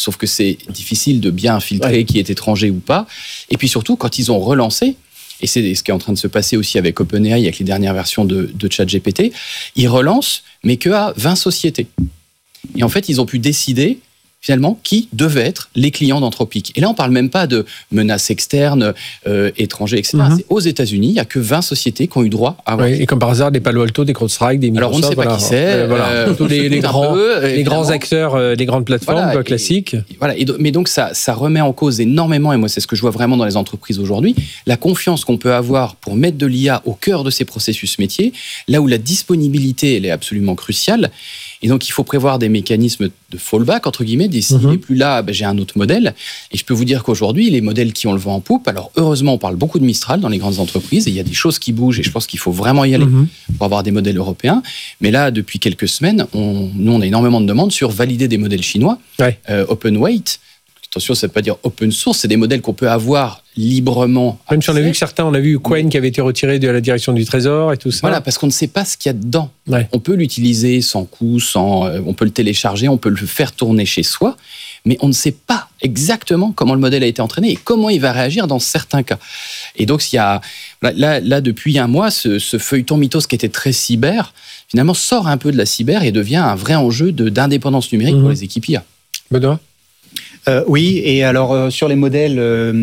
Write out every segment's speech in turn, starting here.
sauf que c'est difficile de bien filtrer qui est étranger ou pas. Et puis surtout, quand ils ont relancé, et c'est ce qui est en train de se passer aussi avec OpenAI, avec les dernières versions de ChatGPT, ils relancent, mais qu'à 20 sociétés. Et en fait, ils ont pu décider finalement, qui devaient être les clients d'Anthropic. Et là, on ne parle même pas de menaces externes, étrangers, etc. C'est aux États-Unis, il n'y a que 20 sociétés qui ont eu droit à avoir. Et comme par hasard, des Palo Alto, des CrowdStrike, des Microsoft. Alors, on ne sait pas qui c'est. Tous les grands acteurs, les grandes plateformes classiques. Mais donc, ça remet en cause énormément, et moi, c'est ce que je vois vraiment dans les entreprises aujourd'hui, la confiance qu'on peut avoir pour mettre de l'IA au cœur de ces processus métiers, là où la disponibilité, elle est absolument cruciale. Et donc, il faut prévoir des mécanismes de fallback, entre guillemets, s'il n'est plus là, j'ai un autre modèle. Et je peux vous dire qu'aujourd'hui, les modèles qui ont le vent en poupe, alors heureusement, on parle beaucoup de Mistral dans les grandes entreprises, et il y a des choses qui bougent, et je pense qu'il faut vraiment y aller pour avoir des modèles européens. Mais là, depuis quelques semaines, on a énormément de demandes sur valider des modèles chinois, OpenWeight. Attention, ça ne veut pas dire open source, c'est des modèles qu'on peut avoir librement. Même si on a vu que certains, on a vu Qwen qui avait été retiré de la direction du Trésor et tout ça. Voilà, parce qu'on ne sait pas ce qu'il y a dedans. On peut l'utiliser sans coût, on peut le télécharger, on peut le faire tourner chez soi, mais on ne sait pas exactement comment le modèle a été entraîné et comment il va réagir dans certains cas. Et donc, il y a, là depuis un mois, ce feuilleton mythos qui était très cyber, finalement, sort un peu de la cyber et devient un vrai enjeu d'indépendance numérique pour les équipes IA. Benoît ? Oui, et alors sur les modèles,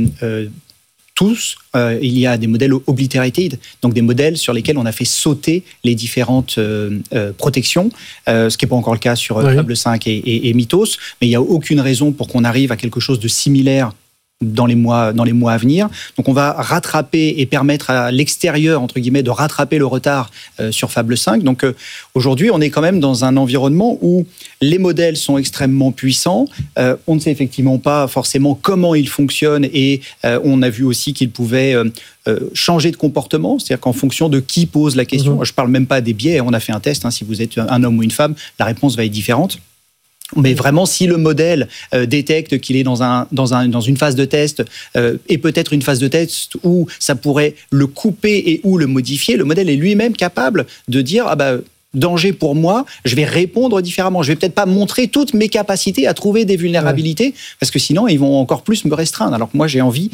tous, il y a des modèles obliterated, donc des modèles sur lesquels on a fait sauter les différentes protections, ce qui n'est pas encore le cas sur Fable 5 et Mythos, mais il n'y a aucune raison pour qu'on arrive à quelque chose de similaire dans les mois à venir. Donc on va rattraper et permettre à l'extérieur, entre guillemets, de rattraper le retard sur Fable 5. Donc aujourd'hui, on est quand même dans un environnement où les modèles sont extrêmement puissants. On ne sait effectivement pas forcément comment ils fonctionnent et on a vu aussi qu'ils pouvaient changer de comportement, c'est-à-dire qu'en fonction de qui pose la question, je ne parle même pas des biais, on a fait un test, si vous êtes un homme ou une femme, la réponse va être différente. Mais vraiment, si le modèle détecte qu'il est dans une phase de test et peut-être une phase de test où ça pourrait le couper et ou le modifier, le modèle est lui-même capable de dire danger pour moi, je vais répondre différemment. Je vais peut-être pas montrer toutes mes capacités à trouver des vulnérabilités parce que sinon ils vont encore plus me restreindre. Alors que moi j'ai envie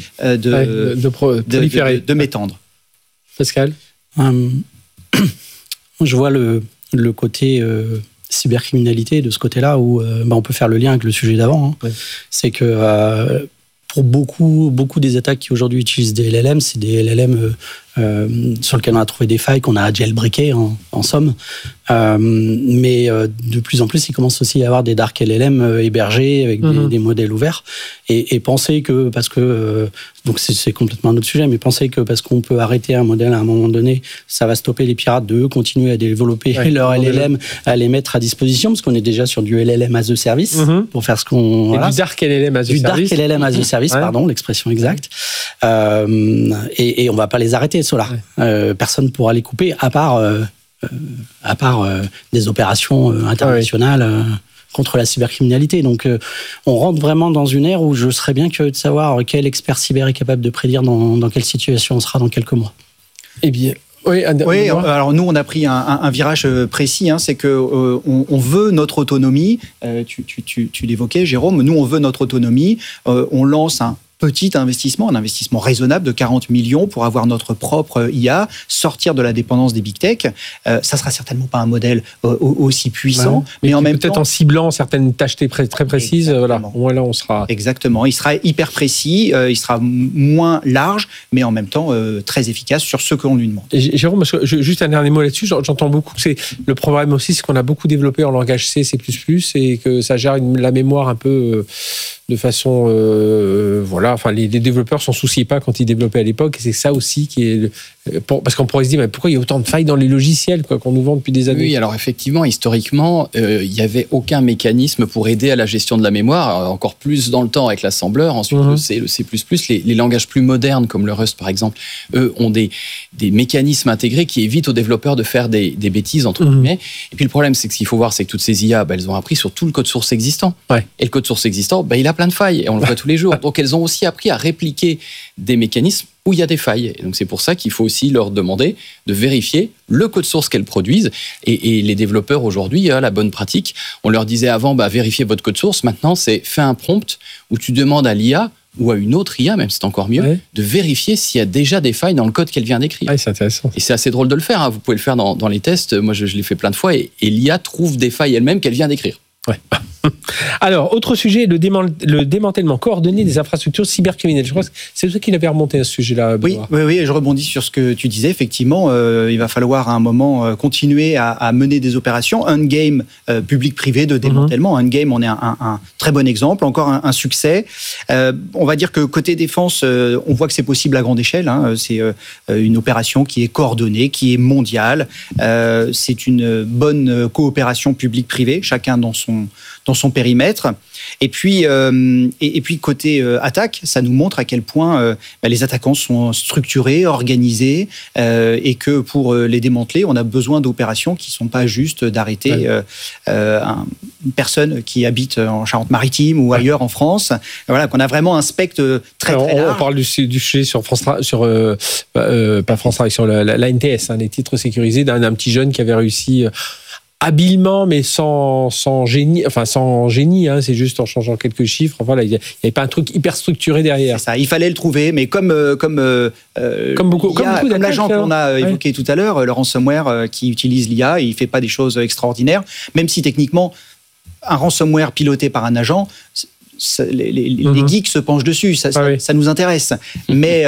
de m'étendre. Pascal, je vois le côté cybercriminalité de ce côté-là où on peut faire le lien avec le sujet d'avant. C'est que pour beaucoup des attaques qui aujourd'hui utilisent des LLM, c'est des LLM sur lesquels on a trouvé des failles qu'on a jailbreakées en somme. Mais de plus en plus, il commence aussi à y avoir des dark LLM hébergés avec des modèles ouverts. Et penser que, parce que, donc c'est complètement un autre sujet, mais penser que parce qu'on peut arrêter un modèle à un moment donné, ça va stopper les pirates de continuer à développer leur LLM, à les mettre à disposition, parce qu'on est déjà sur du LLM as a service, pour faire ce qu'on... Du dark LLM as a service. Du dark LLM as a service, pardon, l'expression exacte. Et on va pas les arrêter, ceux-là. Personne ne pourra les couper, à part des opérations internationales contre la cybercriminalité. Donc, on rentre vraiment dans une ère où je serais bien curieux de savoir quel expert cyber est capable de prédire dans quelle situation on sera dans quelques mois. Eh bien... Oui, alors nous, on a pris un virage précis, c'est que on veut notre autonomie. Tu l'évoquais, Jérôme, nous, on veut notre autonomie. On lance un investissement raisonnable de 40 millions pour avoir notre propre IA, sortir de la dépendance des big tech. Ça sera certainement pas un modèle aussi puissant, mais en même temps... Peut-être en ciblant certaines tâches très précises, voilà. Là, on sera... Exactement, il sera hyper précis, il sera moins large, mais en même temps très efficace sur ce qu'on lui demande. Et Jérôme, juste un dernier mot là-dessus, j'entends beaucoup que le problème aussi, c'est qu'on a beaucoup développé en langage C, C++, et que ça gère la mémoire un peu... de façon, les développeurs s'en souciaient pas quand ils développaient à l'époque, et c'est ça aussi qui est... parce qu'on pourrait se dire, mais pourquoi il y a autant de failles dans les logiciels qu'on nous vend depuis des années ? Oui, alors effectivement, historiquement, il n'y avait aucun mécanisme pour aider à la gestion de la mémoire, encore plus dans le temps avec l'assembleur, ensuite le C, le C++, les langages plus modernes, comme le Rust par exemple, eux ont des mécanismes intégrés qui évitent aux développeurs de faire des bêtises, entre guillemets. Et puis le problème, c'est que ce qu'il faut voir, c'est que toutes ces IA, elles ont appris sur tout le code source existant. Et le code source existant, il a plein de failles, et on le voit tous les jours. Donc elles ont aussi appris à répliquer des mécanismes où il y a des failles. Et donc c'est pour ça qu'il faut aussi leur demander de vérifier le code source qu'elles produisent. Et les développeurs aujourd'hui, la bonne pratique, on leur disait avant, vérifiez votre code source. Maintenant, c'est fais un prompt où tu demandes à l'IA ou à une autre IA, même c'est encore mieux, de vérifier s'il y a déjà des failles dans le code qu'elle vient d'écrire. C'est intéressant. Et c'est assez drôle de le faire. Vous pouvez le faire dans les tests. Moi, je l'ai fait plein de fois. Et l'IA trouve des failles elle-même qu'elle vient d'écrire. Ouais. Alors, autre sujet, le démantèlement coordonné des infrastructures cybercriminelles. Je crois que c'est toi qui l'avais remonté à ce sujet-là. Oui, je rebondis sur ce que tu disais. Effectivement, il va falloir à un moment continuer à mener des opérations. Endgame public-privé de démantèlement. Endgame, on est un très bon exemple, encore un succès. On va dire que côté défense, on voit que c'est possible à grande échelle. C'est une opération qui est coordonnée, qui est mondiale. C'est une bonne coopération public-privé, chacun dans son périmètre. Et puis côté attaque, ça nous montre à quel point les attaquants sont structurés, organisés, et que pour les démanteler, on a besoin d'opérations qui ne sont pas juste d'arrêter une personne qui habite en Charente-Maritime ou ailleurs en France. Voilà, qu'on a vraiment un spectre très large. On parle du sujet sur France, pas France Travail, sur la NTS, les titres sécurisés d'un petit jeune qui avait réussi habilement, mais sans génie, c'est juste en changeant quelques chiffres. Voilà, il n'y avait pas un truc hyper structuré derrière. C'est ça, il fallait le trouver, mais comme l'agent qu'on a évoqué tout à l'heure, le ransomware qui utilise l'IA, il ne fait pas des choses extraordinaires, même si techniquement, un ransomware piloté par un agent, les geeks se penchent dessus, ça nous intéresse. Mais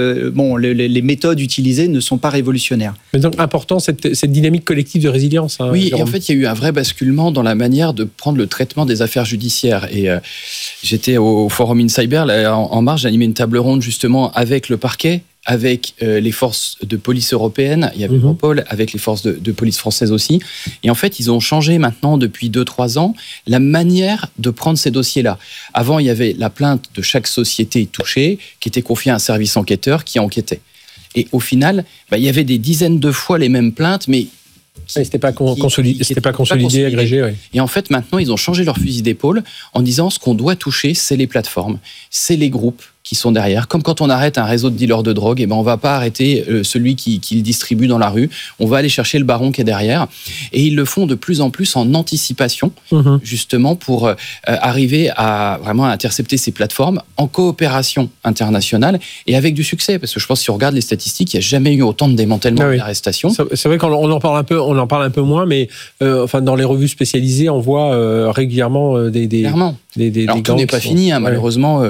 les méthodes utilisées ne sont pas révolutionnaires. Mais donc important cette dynamique collective de résilience. Oui, et en fait, il y a eu un vrai basculement dans la manière de prendre le traitement des affaires judiciaires. Et j'étais au Forum InCyber, en marge, j'animais une table ronde justement avec le parquet, avec les forces de police européennes, il y avait Europol, avec les forces de police françaises aussi. Et en fait, ils ont changé maintenant, depuis 2-3 ans, la manière de prendre ces dossiers-là. Avant, il y avait la plainte de chaque société touchée, qui était confiée à un service enquêteur qui enquêtait. Et au final, il y avait des dizaines de fois les mêmes plaintes, mais c'était pas consolidé, agrégé. Oui. Et en fait, maintenant, ils ont changé leur fusil d'épaule en disant ce qu'on doit toucher, c'est les plateformes, c'est les groupes qui sont derrière. Comme quand on arrête un réseau de dealers de drogue, on ne va pas arrêter celui qui le distribue dans la rue. On va aller chercher le baron qui est derrière. Et ils le font de plus en plus en anticipation, justement pour arriver à vraiment intercepter ces plateformes en coopération internationale et avec du succès. Parce que je pense que si on regarde les statistiques, il n'y a jamais eu autant de démantèlement et d'arrestations. C'est vrai qu'on en parle un peu moins, mais dans les revues spécialisées, on voit régulièrement des Alors, tout n'est pas fini, malheureusement.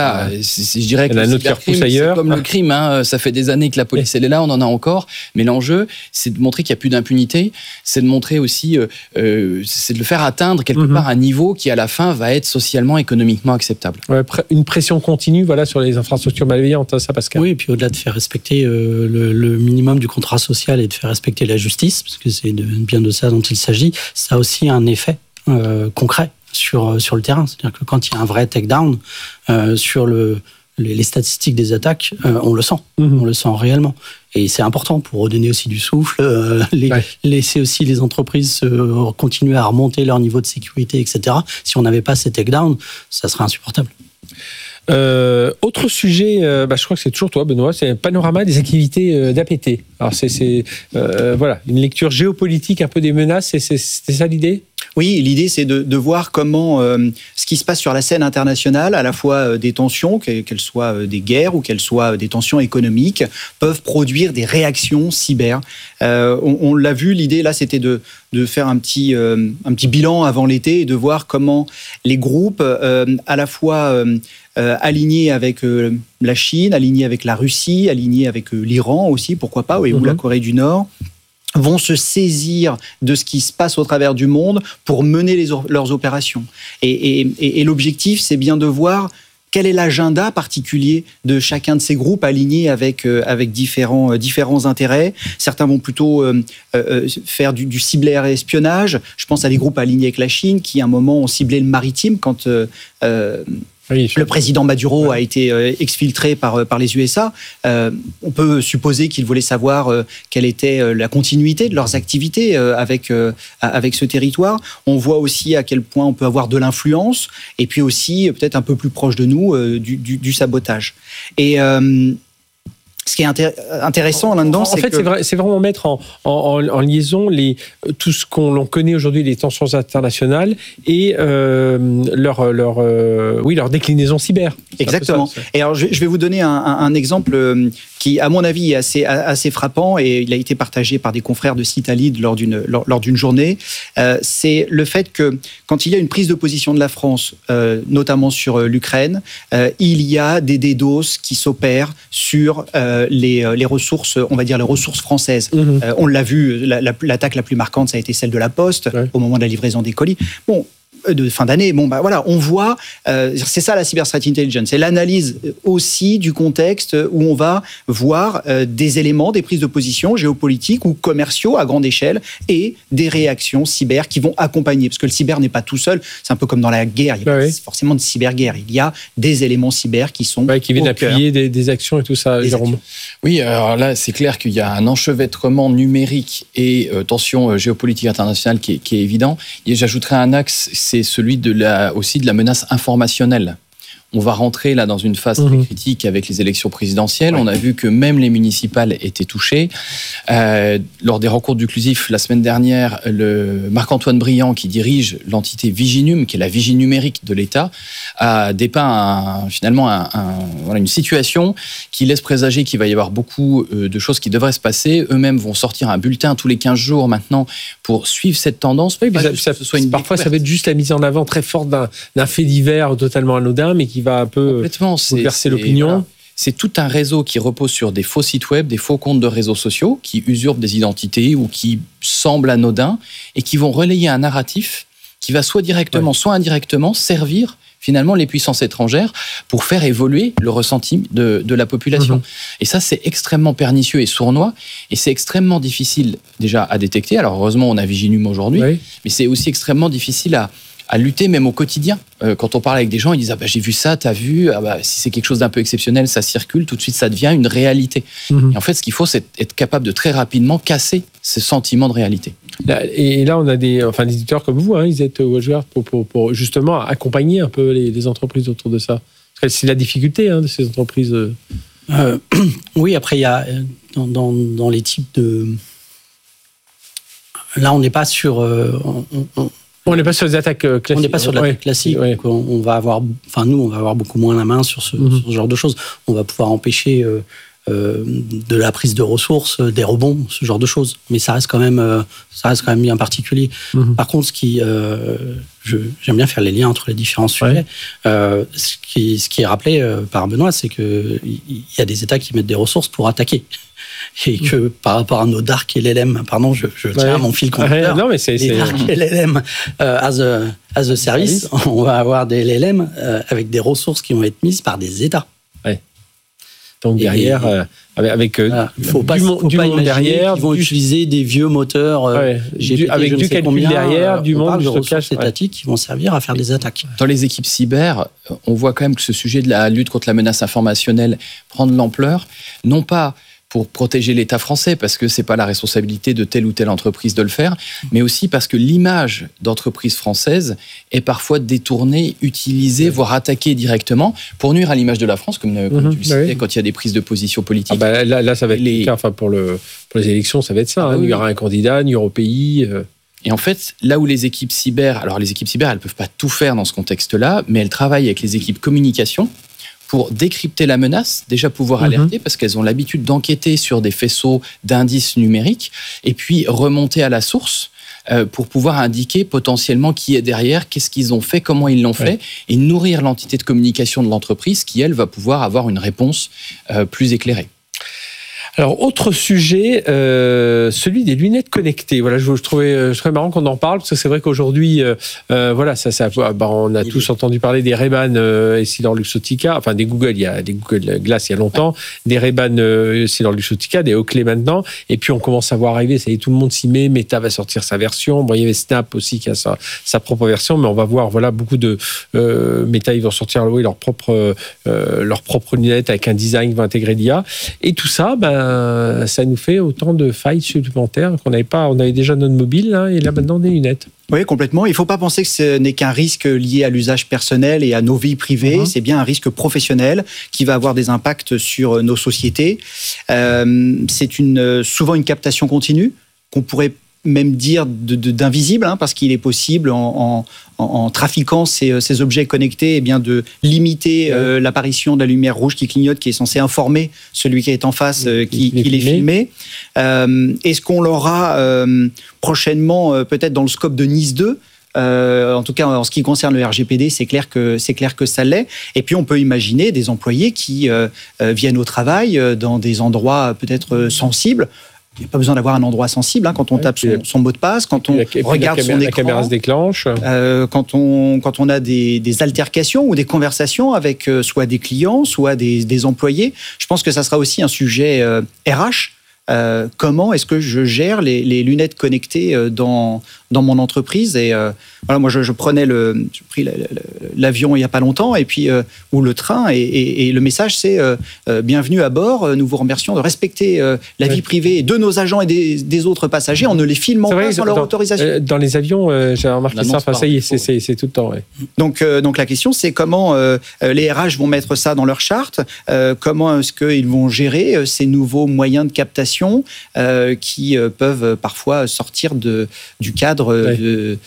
Je dirais que c'est comme le crime. Ça fait des années que la police elle est là, on en a encore. Mais l'enjeu, c'est de montrer qu'il n'y a plus d'impunité. C'est de montrer aussi, c'est de le faire atteindre quelque part un niveau qui, à la fin, va être socialement, économiquement acceptable. Ouais, une pression continue, sur les infrastructures malveillantes, ça, Pascal. Oui, et puis au-delà de faire respecter le minimum du contrat social et de faire respecter la justice, parce que c'est bien de ça dont il s'agit, ça a aussi un effet concret sur le terrain. C'est-à-dire que quand il y a un vrai take-down sur les statistiques des attaques, on le sent. On le sent réellement. Et c'est important pour redonner aussi du souffle, laisser aussi les entreprises continuer à remonter leur niveau de sécurité, etc. Si on n'avait pas ces take-downs, ça serait insupportable. Autre sujet, je crois que c'est toujours toi, Benoît, c'est un panorama des activités d'APT. Alors c'est une lecture géopolitique un peu des menaces, c'était ça l'idée ? Oui, l'idée c'est de voir comment ce qui se passe sur la scène internationale, à la fois des tensions, qu'elles soient des guerres ou qu'elles soient des tensions économiques, peuvent produire des réactions cyber. On l'a vu, l'idée là c'était de faire un petit bilan avant l'été et de voir comment les groupes à la fois alignés avec la Chine, alignés avec la Russie, alignés avec l'Iran aussi, pourquoi pas, ou la Corée du Nord, vont se saisir de ce qui se passe au travers du monde pour mener leurs opérations. Et l'objectif, c'est bien de voir quel est l'agenda particulier de chacun de ces groupes alignés avec différents intérêts. Certains vont plutôt faire du ciblage et espionnage. Je pense à des groupes alignés avec la Chine qui, à un moment, ont ciblé le maritime quand le président Maduro a été exfiltré par les USA. On peut supposer qu'ils voulaient savoir quelle était la continuité de leurs activités avec ce territoire. On voit aussi à quel point on peut avoir de l'influence et puis aussi peut-être un peu plus proche de nous du sabotage. Et Ce qui est intéressant là-dedans, c'est que... c'est vraiment mettre en liaison tout ce qu'on connaît aujourd'hui, les tensions internationales et leur déclinaison cyber. Exactement. Et alors, je vais vous donner un exemple qui, à mon avis, est assez frappant, et il a été partagé par des confrères de Citalid lors d'une journée. C'est le fait que quand il y a une prise de position de la France, notamment sur l'Ukraine, il y a des DDoS qui s'opèrent sur les ressources, on va dire les ressources françaises. On l'a vu, l'attaque la plus marquante, ça a été celle de la Poste, au moment de la livraison des colis. Bon, de fin d'année, voilà, on voit, c'est ça la cyber threat intelligence, c'est l'analyse aussi du contexte où on va voir des éléments, des prises de position géopolitiques ou commerciaux à grande échelle et des réactions cyber qui vont accompagner, parce que le cyber n'est pas tout seul, c'est un peu comme dans la guerre, il y a forcément de cyberguerre, il y a des éléments cyber qui sont qui viennent appuyer des actions et tout ça, Jérôme. Oui, alors là, c'est clair qu'il y a un enchevêtrement numérique et tension géopolitique internationale qui est évident. Et j'ajouterais un axe, c'est celui aussi de la menace informationnelle. On va rentrer là dans une phase très critique avec les élections présidentielles. On a vu que même les municipales étaient touchées. Lors des rencontres du CLUSIF la semaine dernière, le Marc-Antoine Briand, qui dirige l'entité Viginum, qui est la vigie numérique de l'État, a dépeint une situation qui laisse présager qu'il va y avoir beaucoup de choses qui devraient se passer. Eux-mêmes vont sortir un bulletin tous les 15 jours maintenant pour suivre cette tendance. Oui, parfois, ça va être juste la mise en avant très forte d'un fait divers totalement anodin, mais qui va un peu bouleverser l'opinion. Voilà. C'est tout un réseau qui repose sur des faux sites web, des faux comptes de réseaux sociaux qui usurpent des identités ou qui semblent anodins et qui vont relayer un narratif qui va soit directement, soit indirectement servir finalement les puissances étrangères pour faire évoluer le ressenti de la population. Et ça, c'est extrêmement pernicieux et sournois, et c'est extrêmement difficile déjà à détecter. Alors heureusement, on a Viginum aujourd'hui, mais c'est aussi extrêmement difficile à lutter même au quotidien. Quand on parle avec des gens, ils disent j'ai vu ça, t'as vu, si c'est quelque chose d'un peu exceptionnel, ça circule, tout de suite ça devient une réalité. Et en fait, ce qu'il faut, c'est être capable de très rapidement casser ce sentiment de réalité. Et là, on a des éditeurs comme vous, ils êtes Watchguard pour justement accompagner un peu les entreprises autour de ça. Parce que c'est la difficulté de ces entreprises. Oui, après, il y a dans les types de... Là, on n'est pas sur... On n'est pas sur les attaques classiques. On n'est pas sur l'attaque classique. Donc on va avoir beaucoup moins la main sur ce genre de choses. On va pouvoir empêcher de la prise de ressources, des rebonds, ce genre de choses. Mais ça reste quand même bien particulier. Par contre, j'aime bien faire les liens entre les différents sujets. Ce qui est rappelé par Benoît, c'est qu'il y a des États qui mettent des ressources pour attaquer. Et que par rapport à nos dark LLM, pardon, je tiens à mon fil conducteur, les dark LLM as a service, on va avoir des LLM avec des ressources qui vont être mises par des États. Donc derrière, avec faut pas imaginer derrière, ils vont utiliser des vieux moteurs GPT, avec du calcul derrière, du monde de ressources étatiques qui vont servir à faire des attaques. Dans les équipes cyber, on voit quand même que ce sujet de la lutte contre la menace informationnelle prend de l'ampleur, non pas pour protéger l'État français, parce que c'est pas la responsabilité de telle ou telle entreprise de le faire, mais aussi parce que l'image d'entreprise française est parfois détournée, utilisée, voire attaquée directement pour nuire à l'image de la France, comme tu le citais, quand il y a des prises de position politiques. Là, ça va être pour les élections, ça va être ça. Il y aura un candidat, il y aura au pays. Et en fait, là où les équipes cyber, elles peuvent pas tout faire dans ce contexte-là, mais elles travaillent avec les équipes communication pour décrypter la menace, déjà pouvoir alerter, parce qu'elles ont l'habitude d'enquêter sur des faisceaux d'indices numériques, et puis remonter à la source pour pouvoir indiquer potentiellement qui est derrière, qu'est-ce qu'ils ont fait, comment ils l'ont fait, et nourrir l'entité de communication de l'entreprise qui, elle, va pouvoir avoir une réponse plus éclairée. Alors, autre sujet, celui des lunettes connectées. Voilà, je trouvais marrant qu'on en parle, parce que c'est vrai qu'aujourd'hui, on a tous entendu parler des Ray-Ban EssilorLuxottica, des Google, il y a des Google Glass il y a longtemps, des Ray-Ban EssilorLuxottica, des Oakley maintenant, et puis on commence à voir arriver, ça y est, tout le monde s'y met, Meta va sortir sa version, il y avait Snap aussi qui a sa propre version, mais on va voir, beaucoup de Meta, ils vont sortir leur propre lunette avec un design qui va intégrer l'IA, et tout ça, ça nous fait autant de failles supplémentaires qu'on n'avait pas. On avait déjà notre mobile, là, et là maintenant des lunettes. Oui, complètement. Il ne faut pas penser que ce n'est qu'un risque lié à l'usage personnel et à nos vies privées. C'est bien un risque professionnel qui va avoir des impacts sur nos sociétés. C'est souvent une captation continue qu'on pourrait même dire d'invisible, parce qu'il est possible en trafiquant ces objets connectés, de limiter l'apparition de la lumière rouge qui clignote, qui est censée informer celui qui est en face qu'il est filmé. Est-ce qu'on l'aura prochainement, peut-être dans le scope de Nice 2 ? En tout cas, en ce qui concerne le RGPD, c'est clair que ça l'est. Et puis, on peut imaginer des employés qui viennent au travail dans des endroits peut-être sensibles. Il n'y a pas besoin d'avoir un endroit sensible quand on tape son mot de passe, quand on regarde son écran. La caméra se déclenche. Quand on a des altercations ou des conversations avec soit des clients, soit des employés. Je pense que ça sera aussi un sujet RH. Comment est-ce que je gère les lunettes connectées dans mon entreprise? Et voilà, moi, j'ai pris l'avion il n'y a pas longtemps, et puis ou le train, et le message c'est bienvenue à bord. Nous vous remercions de respecter la vie privée de nos agents et des autres passagers en ne les filmant pas sans leur autorisation. Dans les avions, j'ai remarqué ça. Enfin, ça y est, c'est tout le temps. Ouais. Donc la question c'est comment les RH vont mettre ça dans leur charte. Comment est-ce qu'ils vont gérer ces nouveaux moyens de captation qui peuvent parfois sortir du cadre de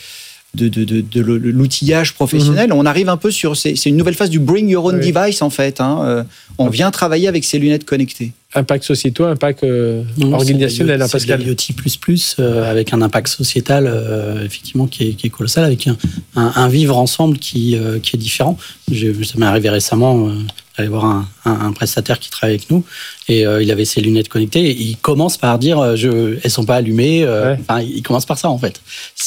l'outillage professionnel. On arrive un peu c'est une nouvelle phase du bring your own device en fait. On vient travailler avec ces lunettes connectées. Impact sociétal, impact organisationnel. C'est de l'IoT++, avec un impact sociétal effectivement qui est colossal, avec un vivre ensemble qui est différent. Ça m'est arrivé récemment d'aller voir un prestataire qui travaille avec nous, et il avait ses lunettes connectées, et il commence par dire elles sont pas allumées. Il commence par ça en fait.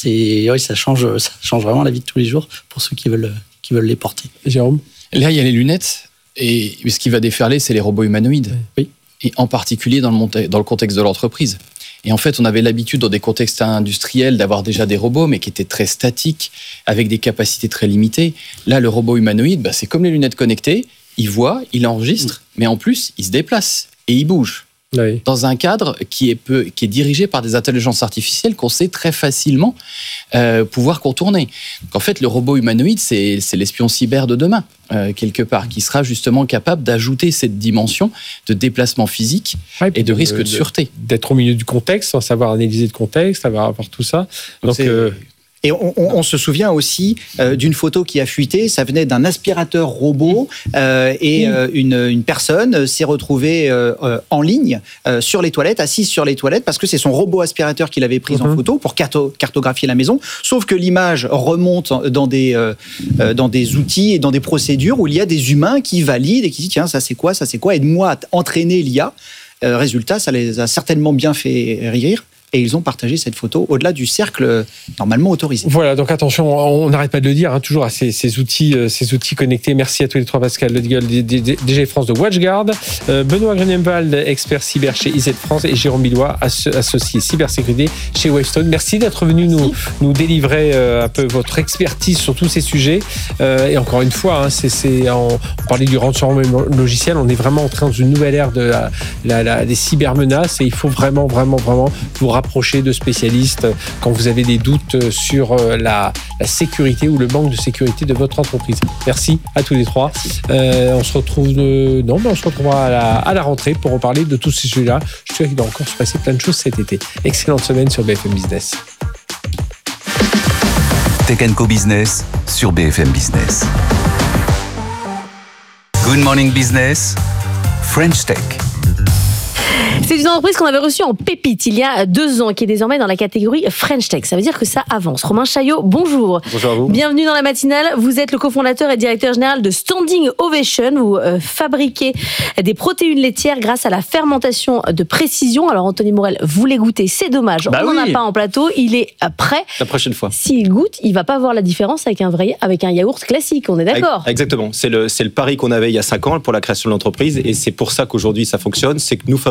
Ça change vraiment la vie de tous les jours pour ceux qui veulent les porter. Jérôme, là il y a les lunettes, et ce qui va déferler, c'est les robots humanoïdes. Oui. Et en particulier dans le contexte de l'entreprise. Et en fait, on avait l'habitude dans des contextes industriels d'avoir déjà des robots, mais qui étaient très statiques, avec des capacités très limitées. Là, le robot humanoïde, c'est comme les lunettes connectées, il voit, il enregistre, mais en plus, il se déplace et il bouge. Oui. Dans un cadre qui est dirigé par des intelligences artificielles qu'on sait très facilement pouvoir contourner. Donc en fait, le robot humanoïde, c'est l'espion cyber de demain, quelque part, qui sera justement capable d'ajouter cette dimension de déplacement physique et de risque de sûreté. D'être au milieu du contexte, sans savoir analyser le contexte, savoir tout ça. Donc, et on se souvient aussi d'une photo qui a fuité. Ça venait d'un aspirateur robot et une personne s'est retrouvée en ligne sur les toilettes, assise sur les toilettes, parce que c'est son robot aspirateur qui l'avait prise en photo pour cartographier la maison. Sauf que l'image remonte dans des outils et dans des procédures où il y a des humains qui valident et qui disent tiens, ça c'est quoi, aide-moi à entraîner l'IA. Résultat, ça les a certainement bien fait rire. Et ils ont partagé cette photo au-delà du cercle normalement autorisé. Voilà, donc attention, on n'arrête pas de le dire, toujours à ces outils connectés. Merci à tous les trois, Pascal Ledigueule, DG France de WatchGuard, Benoît Greniemwald, expert cyber chez IZ France, et Jérôme Billois, associé cybersécurité chez Wavestone. Merci d'être venu nous délivrer un peu votre expertise sur tous ces sujets. Et encore une fois, on parlait du ransomware logiciel, on est vraiment entré dans une nouvelle ère des cybermenaces, et il faut vraiment vous rapprocher de spécialistes quand vous avez des doutes sur la sécurité ou le manque de sécurité de votre entreprise. Merci à tous les trois. On se retrouvera à la rentrée pour reparler de tous ces sujets-là. Je suis sûr qu'il va encore se passer plein de choses cet été. Excellente semaine sur BFM Business. Tech & Co Business sur BFM Business. Good Morning Business, French Tech. C'est une entreprise qu'on avait reçue en pépite il y a 2 ans, qui est désormais dans la catégorie French Tech. Ça veut dire que ça avance. Romain Chaillot, bonjour. Bonjour à vous. Bienvenue dans la matinale. Vous êtes le cofondateur et directeur général de Standing Ovation. Vous fabriquez des protéines laitières grâce à la fermentation de précision. Alors Anthony Morel voulait goûter, c'est dommage. On n'en a pas en plateau. Il est prêt. La prochaine fois. S'il goûte, il va pas voir la différence avec un yaourt classique. On est d'accord? Exactement. C'est le pari qu'on avait il y a 5 ans pour la création de l'entreprise, et c'est pour ça qu'aujourd'hui ça fonctionne. C'est que nous fabriquons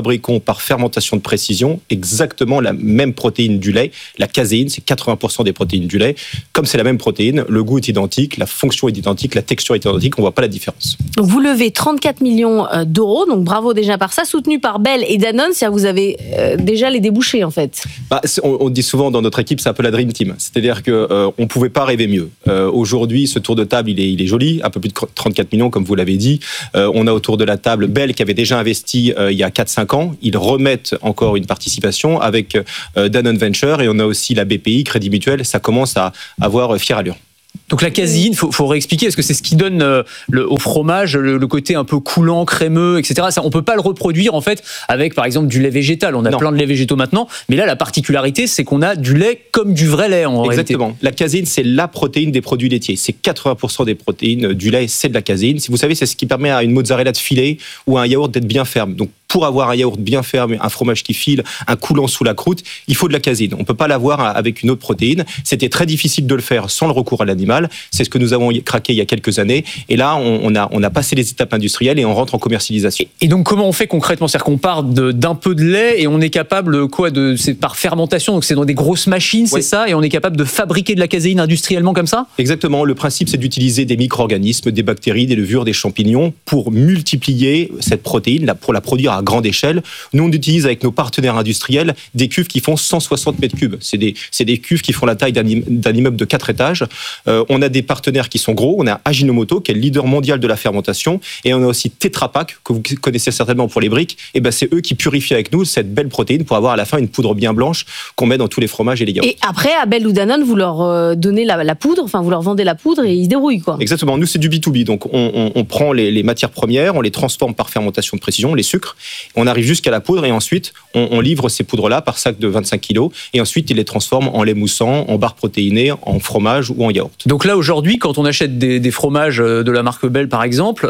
par fermentation de précision exactement la même protéine du lait. La caséine, c'est 80% des protéines du lait. Comme c'est la même protéine, le goût est identique, la fonction est identique, la texture est identique, on ne voit pas la différence. Donc vous levez 34 millions d'euros, donc bravo déjà par ça, soutenu par Bell et Danone, c'est-à-dire vous avez déjà les débouchés en fait. On dit souvent dans notre équipe, c'est un peu la Dream Team, c'est-à-dire qu'on ne pouvait pas rêver mieux. Aujourd'hui, ce tour de table, il est joli, un peu plus de 34 millions comme vous l'avez dit. On a autour de la table Bell qui avait déjà investi il y a 4-5 ans, ils remettent encore une participation avec Danone Venture et on a aussi la BPI, Crédit Mutuel, ça commence à avoir fière allure. Donc la caséine, faut réexpliquer, parce que c'est ce qui donne au fromage le côté un peu coulant, crémeux, etc. Ça, on peut pas le reproduire en fait avec par exemple du lait végétal. On a plein de laits végétaux maintenant, mais là la particularité c'est qu'on a du lait comme du vrai lait en réalité. Exactement. La caséine c'est la protéine des produits laitiers. C'est 80% des protéines du lait, c'est de la caséine. Si vous savez, c'est ce qui permet à une mozzarella de filer ou à un yaourt d'être bien ferme. Donc pour avoir un yaourt bien ferme, un fromage qui file, un coulant sous la croûte, il faut de la caséine. On ne peut pas l'avoir avec une autre protéine. C'était très difficile de le faire sans le recours à l'animal. C'est ce que nous avons craqué il y a quelques années. Et là, on a passé les étapes industrielles et on rentre en commercialisation. Et donc, comment on fait concrètement ? C'est-à-dire qu'on part d'un peu de lait et on est capable, c'est par fermentation, donc c'est dans des grosses machines, c'est ça ? Et on est capable de fabriquer de la caséine industriellement comme ça ? Exactement. Le principe, c'est d'utiliser des micro-organismes, des bactéries, des levures, des champignons pour multiplier cette protéine, pour la produire à grande échelle. Nous, on utilise avec nos partenaires industriels des cuves qui font 160 mètres cubes. C'est des cuves qui font la taille d'un immeuble de 4 étages. On a des partenaires qui sont gros. On a Ajinomoto, qui est le leader mondial de la fermentation. Et on a aussi Tetra Pak, que vous connaissez certainement pour les briques. Et ben, c'est eux qui purifient avec nous cette belle protéine pour avoir à la fin une poudre bien blanche qu'on met dans tous les fromages et les yaourts. Et après, à Bell ou Danone, vous leur donnez la poudre, enfin, vous leur vendez la poudre et ils se débrouillent, quoi. Exactement. Nous, c'est du B2B. Donc, on prend les matières premières, on les transforme par fermentation de précision, les sucres. On arrive jusqu'à la poudre et ensuite, on livre ces poudres-là par sac de 25 kilos. Et ensuite, ils les transforment en lait moussant, en barres protéinées, en fromage ou en yaourt. Donc là, aujourd'hui, quand on achète des fromages de la marque Bell, par exemple,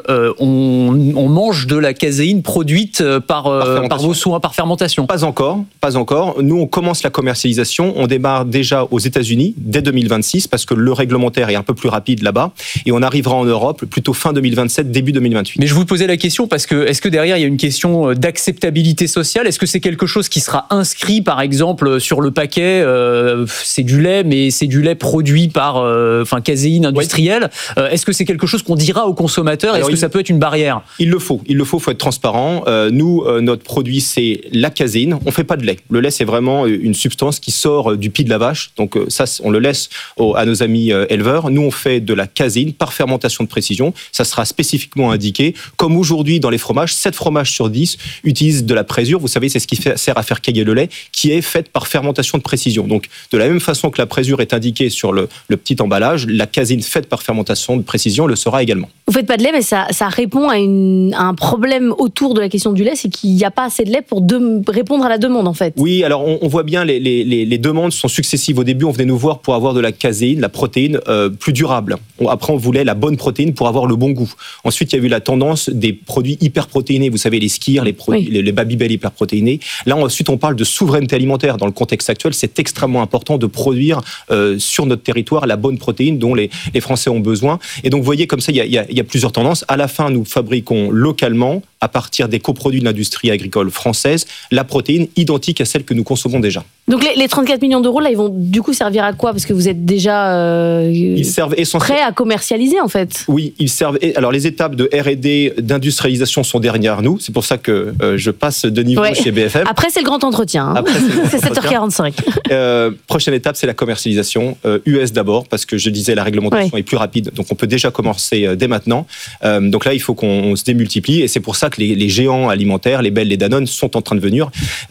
on mange de la caséine produite par vos soins, par fermentation. Pas encore. Nous, on commence la commercialisation. On démarre déjà aux États-Unis dès 2026 parce que le réglementaire est un peu plus rapide là-bas. Et on arrivera en Europe plutôt fin 2027, début 2028. Mais je vous posais la question parce que est-ce que derrière, il y a une question d'acceptabilité sociale ? Est-ce que c'est quelque chose qui sera inscrit, par exemple, sur le paquet c'est du lait, mais c'est du lait produit par caséine industrielle. Oui. Est-ce que c'est quelque chose qu'on dira aux consommateurs ? Est-ce que ça peut être une barrière ? Il le faut, faut être transparent. Nous, notre produit, c'est la caséine. On ne fait pas de lait. Le lait, c'est vraiment une substance qui sort du pied de la vache. Donc ça, on le laisse à nos amis éleveurs. Nous, on fait de la caséine par fermentation de précision. Ça sera spécifiquement indiqué. Comme aujourd'hui, dans les fromages, 7 fromages sur 10 utilisent de la présure. Vous savez, c'est ce qui sert à faire cailler le lait, qui est faite par fermentation de précision. Donc, de la même façon que la présure est indiquée sur le petit emballage, la caséine faite par fermentation de précision le sera également. Vous faites pas de lait, mais ça répond à un problème autour de la question du lait, c'est qu'il n'y a pas assez de lait pour répondre à la demande, en fait. Oui, alors on voit bien les demandes sont successives. Au début, on venait nous voir pour avoir de la caséine, la protéine plus durable. Après, on voulait la bonne protéine pour avoir le bon goût. Ensuite, il y a eu la tendance des produits hyperprotéinés. Vous savez, les Skyr, les Babybel hyperprotéinés. Là, ensuite, on parle de souveraineté alimentaire. Dans le contexte actuel, c'est extrêmement important de produire sur notre territoire la bonne protéine dont les Français ont besoin. Et donc, vous voyez, comme ça, il y a plusieurs tendances. À la fin, nous fabriquons localement, à partir des coproduits de l'industrie agricole française, la protéine identique à celle que nous consommons déjà. Donc, les 34 millions d'euros, là, ils vont du coup servir à quoi ? Parce que vous êtes déjà ils servent prêts à commercialiser, en fait. Oui, ils servent. Alors, les étapes de R&D, d'industrialisation sont derrière nous. C'est pour ça que je passe de niveau chez BFM. Après, c'est le grand entretien. Hein. C'est 7h45. Prochaine étape, c'est la commercialisation. US d'abord, parce que je disais, la réglementation est plus rapide. Donc, on peut déjà commencer dès maintenant. Donc là, il faut qu'on se démultiplie. Et c'est pour ça que les géants alimentaires, les Bell, les Danone, sont en train de venir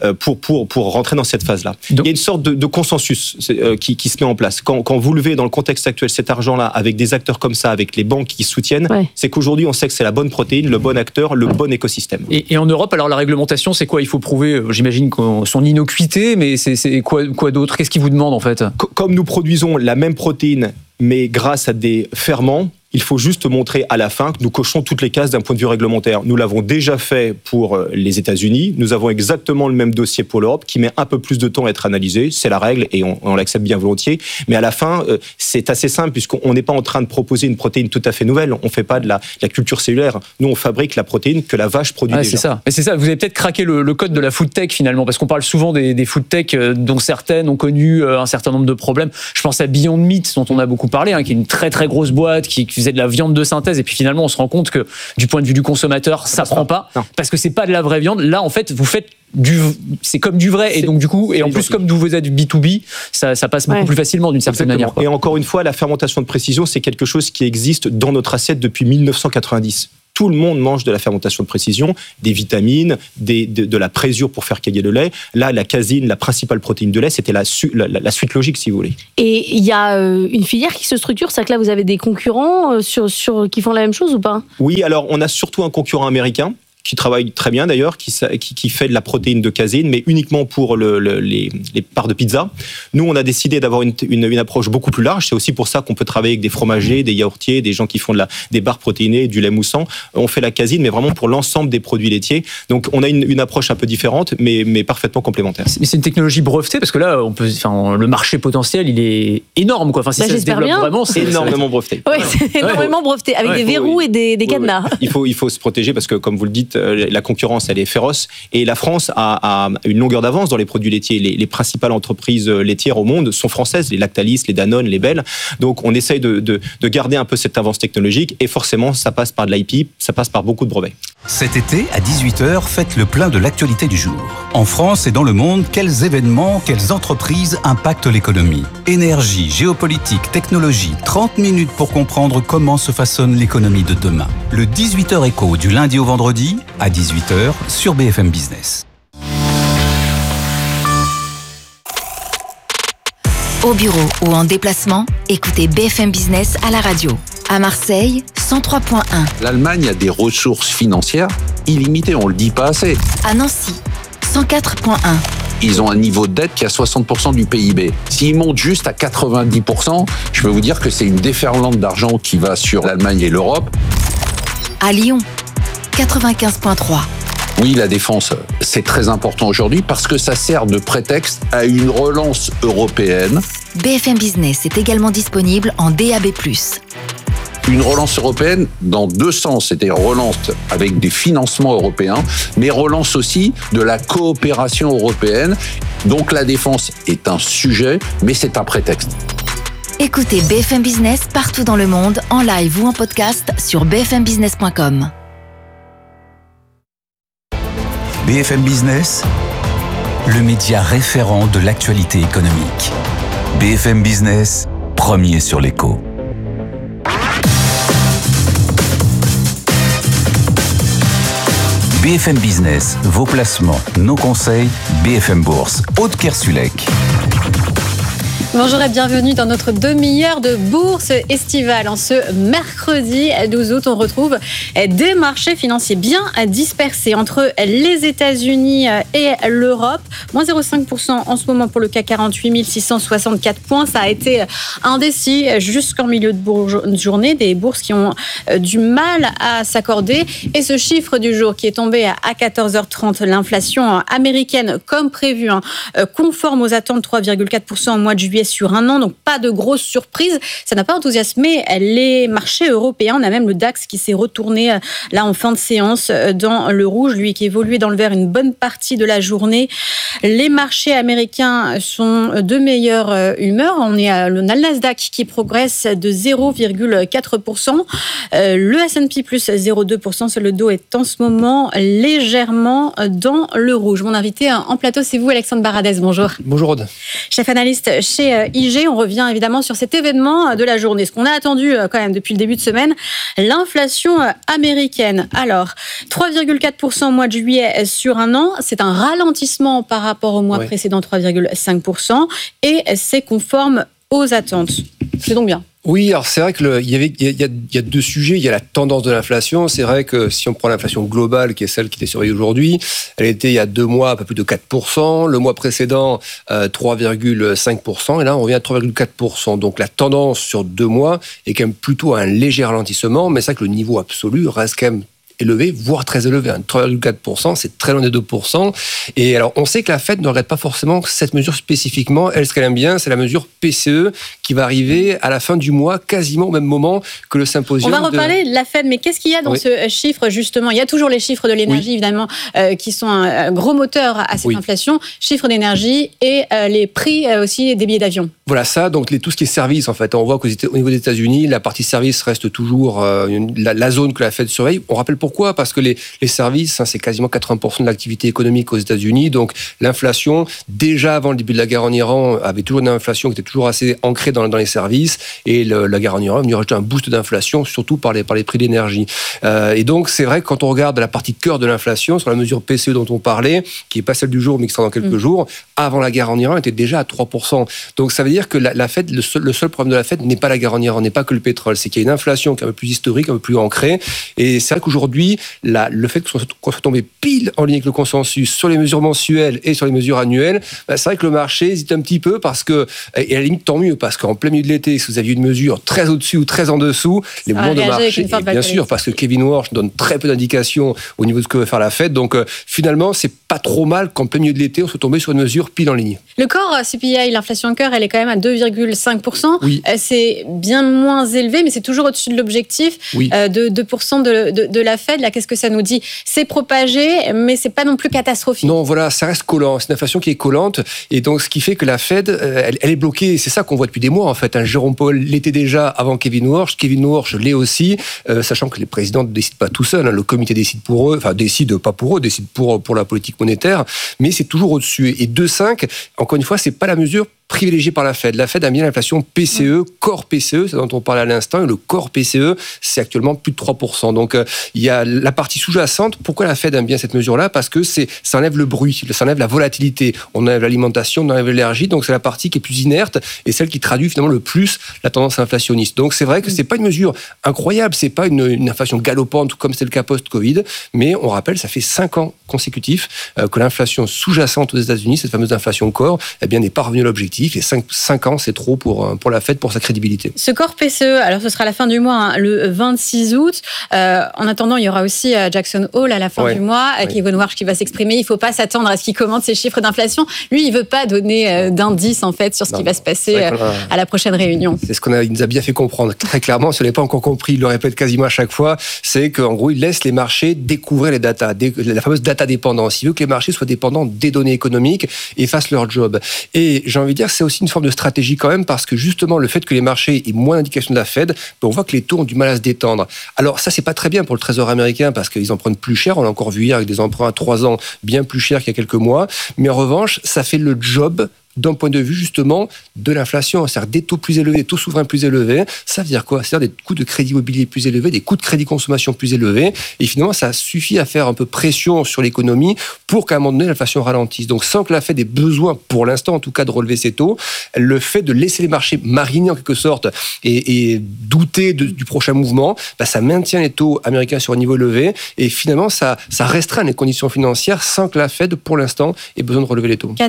pour rentrer dans cette phase-là. Donc, il y a une sorte de consensus qui se met en place. Quand vous levez dans le contexte actuel cet argent-là avec des acteurs comme ça, avec les banques qui soutiennent, c'est qu'aujourd'hui, on sait que c'est la bonne protéine, le bon acteur, le bon écosystème. Et en Europe, alors la réglementation, c'est quoi ? Il faut prouver, j'imagine, son innocuité, mais c'est quoi d'autre ? Qu'est-ce qu'ils vous demandent en fait ? Comme nous produisons la même protéine, mais grâce à des ferments, Il faut juste montrer à la fin que nous cochons toutes les cases d'un point de vue réglementaire. Nous l'avons déjà fait pour les États-Unis. Nous avons exactement le même dossier pour l'Europe qui met un peu plus de temps à être analysé. C'est la règle et on l'accepte bien volontiers. Mais à la fin, c'est assez simple puisqu'on n'est pas en train de proposer une protéine tout à fait nouvelle. On ne fait pas de la culture cellulaire. Nous, on fabrique la protéine que la vache produit déjà. C'est ça. Mais c'est ça. Vous avez peut-être craqué le code de la food tech finalement, parce qu'on parle souvent des food tech dont certaines ont connu un certain nombre de problèmes. Je pense à Beyond Meat dont on a beaucoup parlé, qui est une très très grosse boîte qui faisait de la viande de synthèse et puis finalement on se rend compte que du point de vue du consommateur ça prend pas parce que c'est pas de la vraie viande. Là en fait vous faites c'est comme du vrai et donc du coup et en plus comme vous êtes B2B ça passe beaucoup plus facilement d'une certaine manière. Et encore une fois la fermentation de précision c'est quelque chose qui existe dans notre assiette depuis 1990. Tout le monde mange de la fermentation de précision, des vitamines, de la présure pour faire cailler le lait. Là, la caséine, la principale protéine de lait, c'était la suite logique, si vous voulez. Et il y a une filière qui se structure, c'est que là, vous avez des concurrents qui font la même chose ou pas ? Oui, alors on a surtout un concurrent américain qui travaille très bien d'ailleurs, qui fait de la protéine de caséine, mais uniquement pour les parts de pizza. Nous, on a décidé d'avoir une approche beaucoup plus large. C'est aussi pour ça qu'on peut travailler avec des fromagers, des yaourtiers, des gens qui font des barres protéinées, du lait moussant. On fait la caséine, mais vraiment pour l'ensemble des produits laitiers. Donc, on a une approche un peu différente, mais parfaitement complémentaire. Mais c'est une technologie brevetée, parce que là, le marché potentiel, il est énorme, quoi. Enfin, si ça se développe vraiment, c'est énormément breveté. Oui, c'est énormément breveté, avec des verrous et des cadenas. Il faut se protéger parce que, comme vous le dites, la concurrence, elle est féroce. Et la France a une longueur d'avance dans les produits laitiers. Les principales entreprises laitières au monde sont françaises, les Lactalis, les Danone, les Bell. Donc, on essaye de garder un peu cette avance technologique. Et forcément, ça passe par de l'IP, ça passe par beaucoup de brevets. Cet été, à 18h, faites le plein de l'actualité du jour. En France et dans le monde, quels événements, quelles entreprises impactent l'économie ? Énergie, géopolitique, technologie, 30 minutes pour comprendre comment se façonne l'économie de demain. Le 18h écho du lundi au vendredi, à 18h sur BFM Business. Au bureau ou en déplacement, écoutez BFM Business à la radio. À Marseille, 103.1. L'Allemagne a des ressources financières illimitées, on le dit pas assez. À Nancy, 104.1. Ils ont un niveau de dette qui est à 60% du PIB. S'ils montent juste à 90%, je peux vous dire que c'est une déferlante d'argent qui va sur l'Allemagne et l'Europe. À Lyon, 95.3. Oui, la défense, c'est très important aujourd'hui parce que ça sert de prétexte à une relance européenne. BFM Business est également disponible en DAB+. Une relance européenne dans deux sens, c'est-à-dire relance avec des financements européens, mais relance aussi de la coopération européenne. Donc la défense est un sujet, mais c'est un prétexte. Écoutez BFM Business partout dans le monde, en live ou en podcast sur bfmbusiness.com. BFM Business, le média référent de l'actualité économique. BFM Business, premier sur l'écho. BFM Business, vos placements, nos conseils, BFM Bourse, Aude Kersulek. Bonjour et bienvenue dans notre demi-heure de bourse estivale. En ce mercredi 12 août, on retrouve des marchés financiers bien dispersés entre les États-Unis et l'Europe. Moins 0,5% en ce moment pour le CAC 40, 8664 points. Ça a été indécis jusqu'en milieu de journée. Des bourses qui ont du mal à s'accorder. Et ce chiffre du jour qui est tombé à 14h30, l'inflation américaine comme prévu, conforme aux attentes, 3,4% en mois de juillet sur un an, donc pas de grosse surprise. Ça n'a pas enthousiasmé les marchés européens. On a même le DAX qui s'est retourné là en fin de séance dans le rouge, lui qui évoluait dans le vert une bonne partie de la journée. Les marchés américains sont de meilleure humeur. On a le Nasdaq qui progresse de 0,4%. Le S&P plus 0,2%. Le Dow est en ce moment légèrement dans le rouge. Mon invité en plateau, c'est vous, Alexandre Baradez. Bonjour. Bonjour Aude. Chef analyste chez IG, on revient évidemment sur cet événement de la journée. Ce qu'on a attendu quand même depuis le début de semaine, l'inflation américaine. Alors, 3,4% au mois de juillet sur un an, c'est un ralentissement par rapport au mois précédent, 3,5%, et c'est conforme aux attentes. C'est donc bien. Oui, alors c'est vrai que il y a deux sujets. Il y a la tendance de l'inflation. C'est vrai que si on prend l'inflation globale, qui est celle qui était surveillée aujourd'hui, elle était il y a 2 mois à peu plus de 4%. Le mois précédent, 3,5%. Et là, on revient à 3,4%. Donc la tendance sur 2 mois est quand même plutôt un léger ralentissement. Mais c'est vrai que le niveau absolu reste quand même élevé, voire très élevé. 3,4%, c'est très loin des 2%. Et alors, on sait que la Fed ne regrette pas forcément cette mesure spécifiquement. Elle, ce qu'elle aime bien, c'est la mesure PCE qui va arriver à la fin du mois, quasiment au même moment que le symposium. On va reparler de la Fed, mais qu'est-ce qu'il y a dans ce chiffre, justement? Il y a toujours les chiffres de l'énergie, évidemment, qui sont un gros moteur à cette inflation. Chiffres d'énergie et les prix aussi des billets d'avion. Voilà ça, donc tout ce qui est services, en fait. On voit qu'au niveau des États-Unis, la partie services reste toujours la zone que la Fed surveille. On rappelle pourquoi ? Parce que les services, c'est quasiment 80% de l'activité économique aux États-Unis. Donc l'inflation, déjà avant le début de la guerre en Iran, avait toujours une inflation qui était toujours assez ancrée dans les services. Et la guerre en Iran est venue rajouter un boost d'inflation, surtout par les prix d'énergie. Et donc c'est vrai que quand on regarde la partie cœur de l'inflation, sur la mesure PCE dont on parlait, qui n'est pas celle du jour mais qui sera dans quelques jours, avant la guerre en Iran, était déjà à 3%. Donc ça veut dire que la Fed, le seul problème de la Fed n'est pas la guerre en Iran, n'est pas que le pétrole, c'est qu'il y a une inflation qui est un peu plus historique, un peu plus ancrée. Et c'est vrai qu'aujourd'hui, le fait qu'on soit tombé pile en ligne avec le consensus sur les mesures mensuelles et sur les mesures annuelles, c'est vrai que le marché hésite un petit peu parce que, et à la limite tant mieux, parce qu'en plein milieu de l'été, si vous aviez une mesure très au-dessus ou très en dessous, les mouvements de marché, bien sûr, parce que Kevin Warsh donne très peu d'indications au niveau de ce que veut faire la Fed, donc finalement, c'est pas trop mal qu'en plein milieu de l'été, on soit tombé sur une mesure pile en ligne. Le corps CPI, l'inflation cœur, elle est quand même à 2,5%. Oui. C'est bien moins élevé, mais c'est toujours au-dessus de l'objectif de 2% de la Fed. Là, qu'est-ce que ça nous dit? C'est propagé, mais c'est pas non plus catastrophique. Non, voilà, ça reste collant. C'est une inflation qui est collante. Et donc, ce qui fait que la Fed, elle est bloquée. C'est ça qu'on voit depuis des mois, en fait. Jérôme Powell l'était déjà avant Kevin Warsh. Kevin Warsh l'est aussi, sachant que les présidents ne décident pas tout seuls. Le comité décide pour eux, enfin, décide pas pour eux, décide pour la politique monétaire. Mais c'est toujours au-dessus. Et 2,5, encore une fois, c'est pas la mesure privilégié par la Fed. La Fed a mis l'inflation PCE, corps PCE, c'est dont on parlait à l'instant, et le corps PCE, c'est actuellement plus de 3%. Donc, il y a la partie sous-jacente. Pourquoi la Fed aime bien cette mesure-là? Parce que ça enlève le bruit, ça enlève la volatilité, on enlève l'alimentation, on enlève l'énergie, donc c'est la partie qui est plus inerte et celle qui traduit finalement le plus la tendance inflationniste. Donc, c'est vrai que c'est pas une mesure incroyable, c'est pas une inflation galopante comme c'est le cas post-Covid, mais on rappelle, ça fait 5 ans consécutifs que l'inflation sous-jacente aux États-Unis, cette fameuse inflation corps, eh bien, n'est pas revenue à l'objectif. Et 5 ans, c'est trop pour la Fed, pour sa crédibilité. Ce corps PCE, alors ce sera à la fin du mois, le 26 août. En attendant, il y aura aussi Jackson Hole à la fin du mois, Kevin Warsh qui va s'exprimer. Il ne faut pas s'attendre à ce qu'il commente ces chiffres d'inflation. Lui, il ne veut pas donner d'indice en fait, sur ce qui va se passer à la prochaine réunion. C'est ce qu'il nous a bien fait comprendre. Très clairement, si on n'est pas encore compris, il le répète quasiment à chaque fois, c'est qu'en gros, il laisse les marchés découvrir les datas, la fameuse data dépendance. Il veut que les marchés soient dépendants des données économiques et fassent leur job. Et j'ai envie de dire, c'est aussi une forme de stratégie quand même, parce que justement, le fait que les marchés aient moins d'indications de la Fed, on voit que les taux ont du mal à se détendre. Alors ça, c'est pas très bien pour le Trésor américain, parce qu'ils empruntent plus cher. On l'a encore vu hier avec des emprunts à 3 ans bien plus chers qu'il y a quelques mois. Mais en revanche, ça fait le job d'un point de vue justement de l'inflation, c'est-à-dire des taux plus élevés, des taux souverains plus élevés. Ça veut dire quoi? C'est-à-dire des coûts de crédit immobilier plus élevés, des coûts de crédit consommation plus élevés. Et finalement, ça suffit à faire un peu pression sur l'économie pour qu'à un moment donné, l'inflation ralentisse. Donc, sans que la Fed ait besoin, pour l'instant en tout cas, de relever ses taux, le fait de laisser les marchés mariner en quelque sorte et douter du prochain mouvement, ça maintient les taux américains sur un niveau élevé et finalement, ça restreint les conditions financières sans que la Fed, pour l'instant, ait besoin de relever les taux.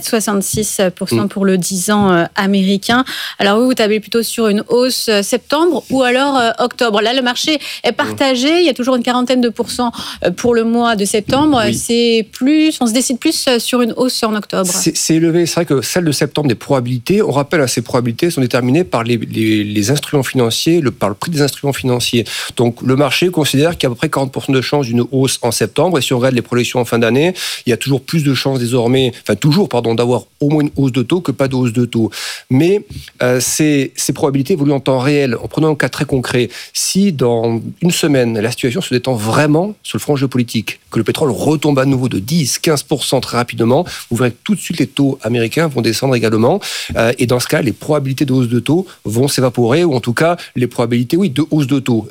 4,66% pour le 10 ans américain. Alors vous tablez plutôt sur une hausse septembre ou alors octobre. Là, le marché est partagé. Il y a toujours une 40% de pourcents pour le mois de septembre. C'est plus, on se décide plus sur une hausse en octobre. C'est élevé. C'est vrai que celle de septembre, des probabilités, on rappelle, ces probabilités sont déterminées par les instruments financiers, par le prix des instruments financiers. Donc le marché considère qu'il y a à peu près 40% de chances d'une hausse en septembre. Et si on regarde les projections en fin d'année, il y a toujours plus de chances désormais, d'avoir au moins une hausse de taux que pas de hausse de taux. Mais ces probabilités évoluent en temps réel. En prenant un cas très concret, si dans une semaine, la situation se détend vraiment sur le front géopolitique, que le pétrole retombe à nouveau de 10-15% très rapidement, vous verrez que tout de suite les taux américains vont descendre également. Et dans ce cas, les probabilités de hausse de taux vont s'évaporer, ou en tout cas, les probabilités, de hausse de taux.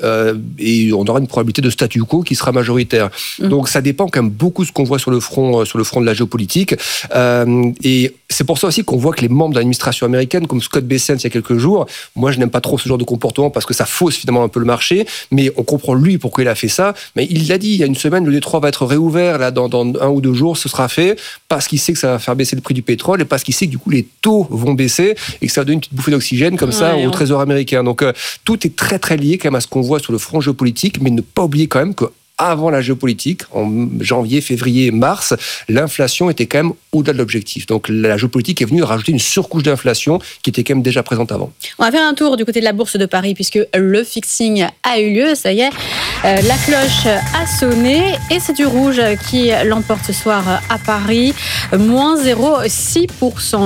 Et on aura une probabilité de statu quo qui sera majoritaire. Donc ça dépend quand même beaucoup de ce qu'on voit sur le front de la géopolitique. Et c'est pour ça aussi qu'on voit que les membres de l'administration américaine, comme Scott Bessent il y a quelques jours, moi je n'aime pas trop ce genre de comportement parce que ça fausse finalement un peu le marché, mais on comprend lui pourquoi il a fait ça. Mais il l'a dit il y a une semaine, le Détroit va être réouvert là dans 1 ou 2 jours, ce sera fait parce qu'il sait que ça va faire baisser le prix du pétrole et parce qu'il sait que du coup les taux vont baisser et que ça va donner une petite bouffée d'oxygène comme ça au Trésor américain. Donc tout est très très lié quand même à ce qu'on voit sur le front géopolitique, mais ne pas oublier quand même que avant la géopolitique, en janvier, février, mars, l'inflation était quand même au-delà de l'objectif. Donc la géopolitique est venue rajouter une surcouche d'inflation qui était quand même déjà présente avant. On va faire un tour du côté de la Bourse de Paris puisque le fixing a eu lieu, ça y est, la cloche a sonné et c'est du rouge qui l'emporte ce soir à Paris. Moins 0,6%,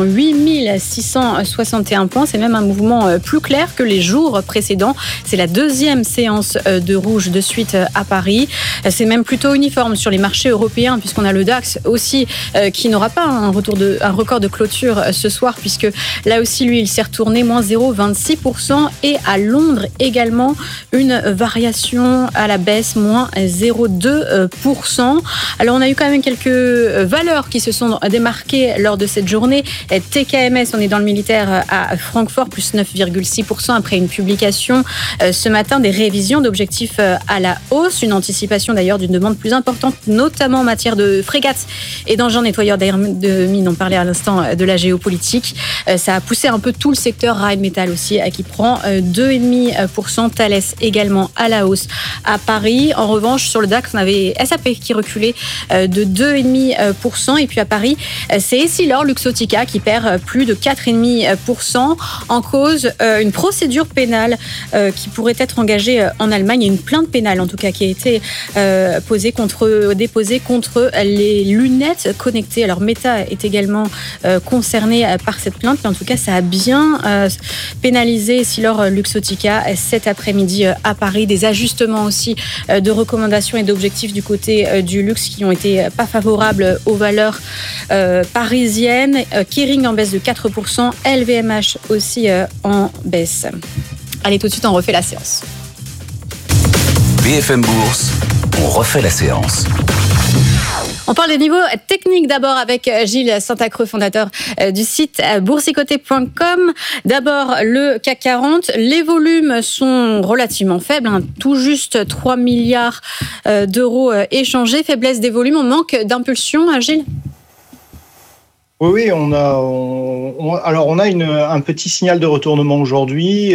8661 points. C'est même un mouvement plus clair que les jours précédents. C'est la deuxième séance de rouge de suite à Paris. C'est même plutôt uniforme sur les marchés européens puisqu'on a le DAX aussi qui n'aura pas un record de clôture ce soir puisque là aussi lui il s'est retourné moins 0,26% et à Londres également une variation à la baisse moins 0,2%. Alors on a eu quand même quelques valeurs qui se sont démarquées lors de cette journée. TKMS, on est dans le militaire à Francfort plus 9,6% après une publication ce matin des révisions d'objectifs à la hausse, une anticipation d'ailleurs d'une demande plus importante, notamment en matière de frégates et d'engins nettoyeurs d'air de mine. On parlait à l'instant de la géopolitique. Ça a poussé un peu tout le secteur Rheinmetall aussi, qui prend 2,5%. Thales également à la hausse à Paris. En revanche, sur le DAX, on avait SAP qui reculait de 2,5%. Et puis à Paris, c'est Essilor Luxottica qui perd plus de 4,5%. En cause, une procédure pénale qui pourrait être engagée en Allemagne. Il y a une plainte pénale en tout cas qui a été déposée contre les lunettes connectées. Alors Meta est également concerné par cette plainte, mais en tout cas ça a bien pénalisé Essilor Luxottica cet après-midi à Paris. Des ajustements aussi de recommandations et d'objectifs du côté du luxe qui ont été pas favorables aux valeurs parisiennes. Kering en baisse de 4%, LVMH aussi en baisse. Allez, tout de suite on refait la séance. BFM Bourse, on refait la séance. On parle des niveaux techniques d'abord avec Gilles Santacreux, fondateur du site boursicoté.com. D'abord, le CAC 40. Les volumes sont relativement faibles, tout juste 3 milliards d'euros échangés. Faiblesse des volumes, on manque d'impulsion, Gilles ? Oui, on a un petit signal de retournement aujourd'hui.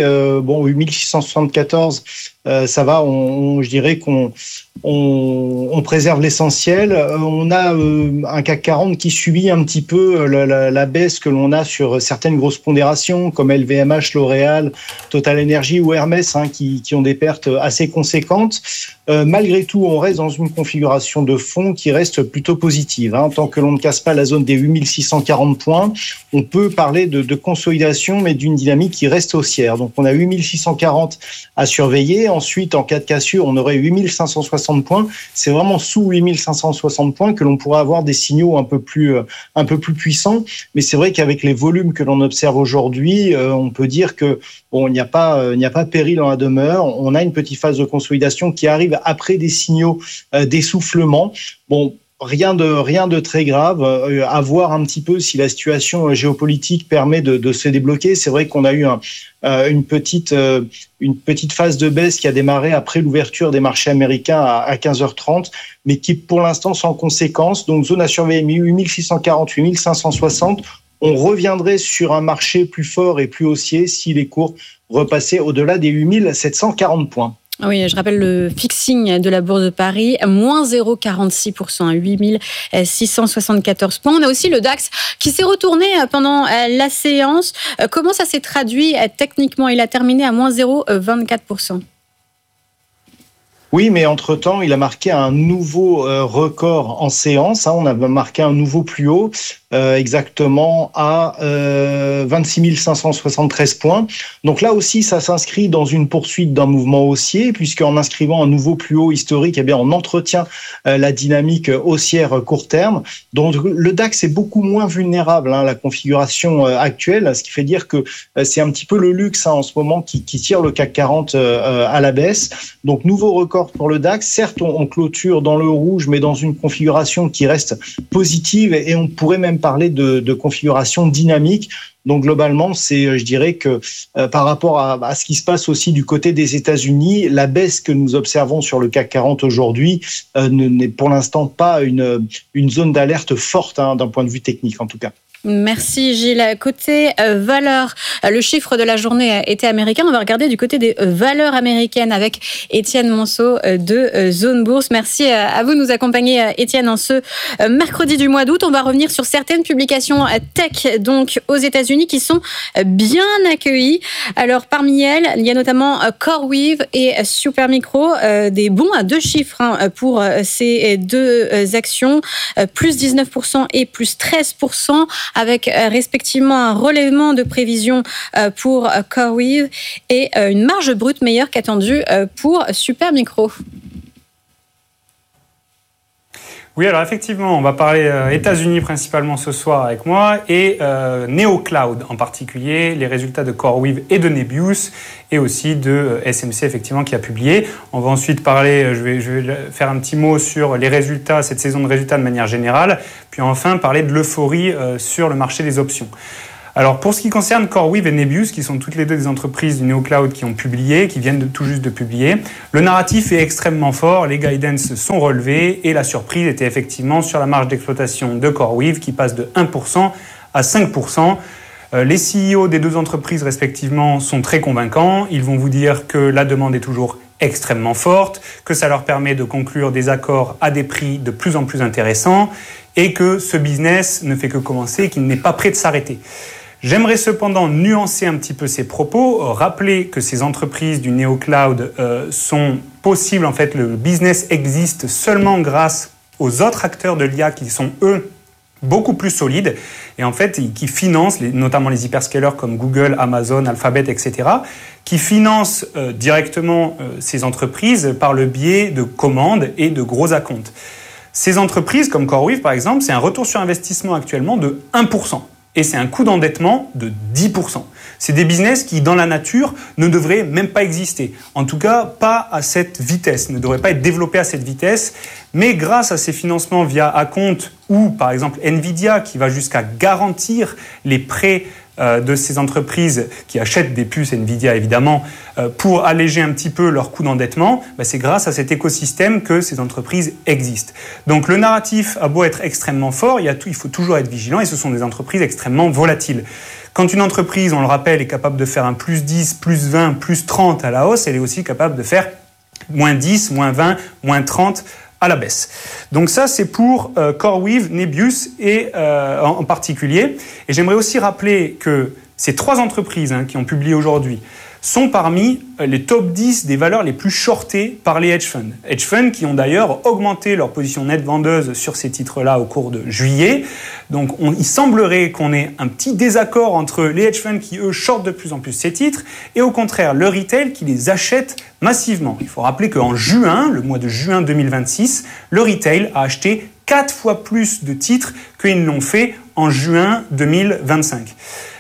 8674, ça va. Je dirais qu'on préserve l'essentiel. On a un CAC 40 qui subit un petit peu la baisse que l'on a sur certaines grosses pondérations comme LVMH, L'Oréal, Total Energy ou Hermès, qui ont des pertes assez conséquentes. Malgré tout, on reste dans une configuration de fond qui reste plutôt positive. Tant que l'on ne casse pas la zone des 8640 points, on peut parler de consolidation, mais d'une dynamique qui reste haussière. Donc, on a 8640 à surveiller. Ensuite, en cas de cassure, on aurait 8560 points. C'est vraiment sous 8560 points que l'on pourra avoir des signaux un peu plus puissants. Mais c'est vrai qu'avec les volumes que l'on observe aujourd'hui, on peut dire que il n'y a pas péril en la demeure. On a une petite phase de consolidation qui arrive après des signaux d'essoufflement. Rien de très grave. À voir un petit peu si la situation géopolitique permet de se débloquer. C'est vrai qu'on a eu une petite phase de baisse qui a démarré après l'ouverture des marchés américains à 15h30, mais qui pour l'instant sans conséquence. Donc zone à surveiller 8640, 8560. On reviendrait sur un marché plus fort et plus haussier si les cours repassaient au-delà des 8740 points. Oui, je rappelle le fixing de la Bourse de Paris, moins 0,46%, 8674 points. On a aussi le DAX qui s'est retourné pendant la séance. Comment ça s'est traduit techniquement ? Il a terminé à moins 0,24%. Oui, mais entre-temps, il a marqué un nouveau record en séance. On a marqué un nouveau plus haut, exactement à 26 573 points. Donc là aussi, ça s'inscrit dans une poursuite d'un mouvement haussier, puisqu'en inscrivant un nouveau plus haut historique, on entretient la dynamique haussière court terme. Donc le DAX est beaucoup moins vulnérable à la configuration actuelle, ce qui fait dire que c'est un petit peu le luxe en ce moment qui tire le CAC 40 à la baisse. Donc nouveau record d'accord pour le DAX. Certes, on clôture dans le rouge, mais dans une configuration qui reste positive et on pourrait même parler de configuration dynamique. Donc globalement, je dirais que par rapport à ce qui se passe aussi du côté des États-Unis, la baisse que nous observons sur le CAC 40 aujourd'hui n'est pour l'instant pas une zone d'alerte forte d'un point de vue technique en tout cas. Merci Gilles. Côté valeurs, le chiffre de la journée était américain. On va regarder du côté des valeurs américaines avec Étienne Monceau de Zone Bourse. Merci à vous de nous accompagner, Étienne, en ce mercredi du mois d'août. On va revenir sur certaines publications tech donc aux États-Unis qui sont bien accueillies. Alors parmi elles, il y a notamment CoreWeave et Supermicro, des bons à 2 chiffres pour ces 2 actions, plus 19% et plus 13%. Avec respectivement un relèvement de prévision pour CoreWeave et une marge brute meilleure qu'attendue pour Supermicro. Oui, alors effectivement, on va parler États-Unis principalement ce soir avec moi et NeoCloud en particulier, les résultats de CoreWeave et de Nebius et aussi de SMC effectivement qui a publié. On va ensuite parler, je vais faire un petit mot sur les résultats, cette saison de résultats de manière générale, puis enfin parler de l'euphorie sur le marché des options. Alors, pour ce qui concerne CoreWeave et Nebius, qui sont toutes les deux des entreprises du NeoCloud qui ont publié, qui viennent tout juste de publier, le narratif est extrêmement fort, les guidance sont relevés et la surprise était effectivement sur la marge d'exploitation de CoreWeave qui passe de 1% à 5%. Les CEO des 2 entreprises respectivement sont très convaincants. Ils vont vous dire que la demande est toujours extrêmement forte, que ça leur permet de conclure des accords à des prix de plus en plus intéressants et que ce business ne fait que commencer et qu'il n'est pas prêt de s'arrêter. J'aimerais cependant nuancer un petit peu ces propos, rappeler que ces entreprises du NeoCloud sont possibles. En fait, le business existe seulement grâce aux autres acteurs de l'IA qui sont, eux, beaucoup plus solides et en fait, qui financent, notamment les hyperscalers comme Google, Amazon, Alphabet, etc., qui financent directement ces entreprises par le biais de commandes et de gros acomptes. Ces entreprises, comme CoreWeave par exemple, c'est un retour sur investissement actuellement de 1%. Et c'est un coût d'endettement de 10%. C'est des business qui, dans la nature, ne devraient même pas exister. En tout cas, pas à cette vitesse, ne devraient pas être développés à cette vitesse. Mais grâce à ces financements via acompte ou, par exemple, Nvidia, qui va jusqu'à garantir les prêts de ces entreprises qui achètent des puces Nvidia, évidemment, pour alléger un petit peu leur coût d'endettement, c'est grâce à cet écosystème que ces entreprises existent. Donc le narratif a beau être extrêmement fort, il faut toujours être vigilant et ce sont des entreprises extrêmement volatiles. Quand une entreprise, on le rappelle, est capable de faire un plus 10, plus 20, plus 30 à la hausse, elle est aussi capable de faire moins 10, moins 20, moins 30 à la baisse. Donc ça, c'est pour CoreWeave, Nebius et en particulier. Et j'aimerais aussi rappeler que ces 3 entreprises qui ont publié aujourd'hui sont parmi les top 10 des valeurs les plus shortées par les hedge funds. Hedge funds qui ont d'ailleurs augmenté leur position nette vendeuse sur ces titres-là au cours de juillet. Donc il semblerait qu'on ait un petit désaccord entre les hedge funds qui, eux, shortent de plus en plus ces titres et au contraire le retail qui les achète massivement. Il faut rappeler qu'en juin, le mois de juin 2026, le retail a acheté 4 fois plus de titres qu'ils l'ont fait en juin 2025.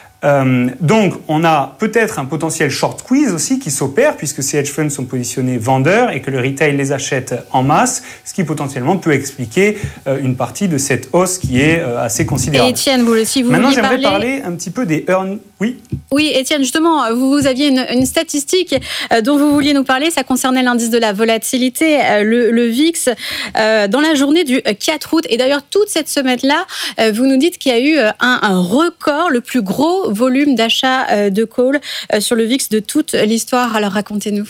Donc, on a peut-être un potentiel short squeeze aussi qui s'opère puisque ces hedge funds sont positionnés vendeurs et que le retail les achète en masse, ce qui potentiellement peut expliquer une partie de cette hausse qui est assez considérable. Et Étienne, vous aussi, vous Maintenant, vouliez j'aimerais parler un petit peu des earnings. Oui. Oui, Étienne, justement, vous aviez une statistique dont vous vouliez nous parler. Ça concernait l'indice de la volatilité, le VIX, dans la journée du 4 août. Et d'ailleurs, toute cette semaine-là, vous nous dites qu'il y a eu un record, le plus gros volume d'achat de call sur le VIX de toute l'histoire. Alors, racontez-nous.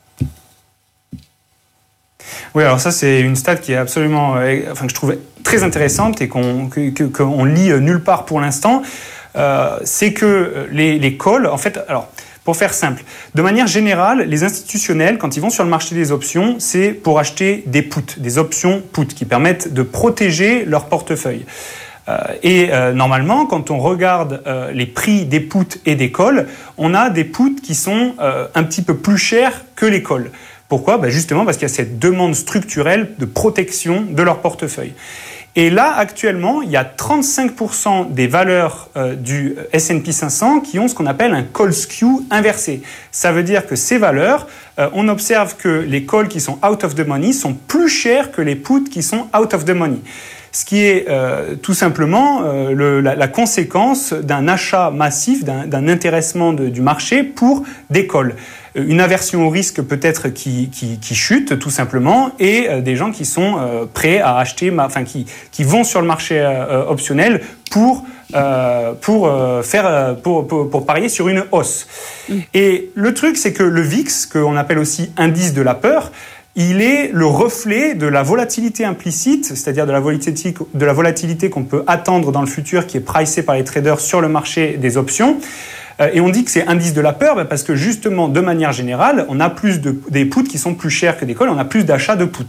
Oui, alors ça, c'est une stat qui est absolument, que je trouve très intéressante et qu'on lit nulle part pour l'instant. C'est que les calls, en fait, alors, pour faire simple, de manière générale, les institutionnels, quand ils vont sur le marché des options, c'est pour acheter des puts, des options puts qui permettent de protéger leur portefeuille. Normalement, quand on regarde les prix des puts et des calls, on a des puts qui sont un petit peu plus chers que les calls. Pourquoi ? Justement parce qu'il y a cette demande structurelle de protection de leur portefeuille. Et là, actuellement, il y a 35% des valeurs du S&P 500 qui ont ce qu'on appelle un call skew inversé. Ça veut dire que ces valeurs, on observe que les calls qui sont out of the money sont plus chers que les puts qui sont out of the money. Ce qui est tout simplement la conséquence d'un achat massif, d'un intéressement du marché pour des calls. Une aversion au risque peut-être qui chute tout simplement, et des gens qui sont prêts à acheter, qui vont sur le marché optionnel pour parier sur une hausse. Et le truc, c'est que le VIX, qu'on appelle aussi indice de la peur, il est le reflet de la volatilité implicite, c'est-à-dire de la volatilité qu'on peut attendre dans le futur, qui est pricée par les traders sur le marché des options. Et on dit que c'est indice de la peur parce que justement, de manière générale, on a plus des puts qui sont plus chers que des calls, on a plus d'achats de puts.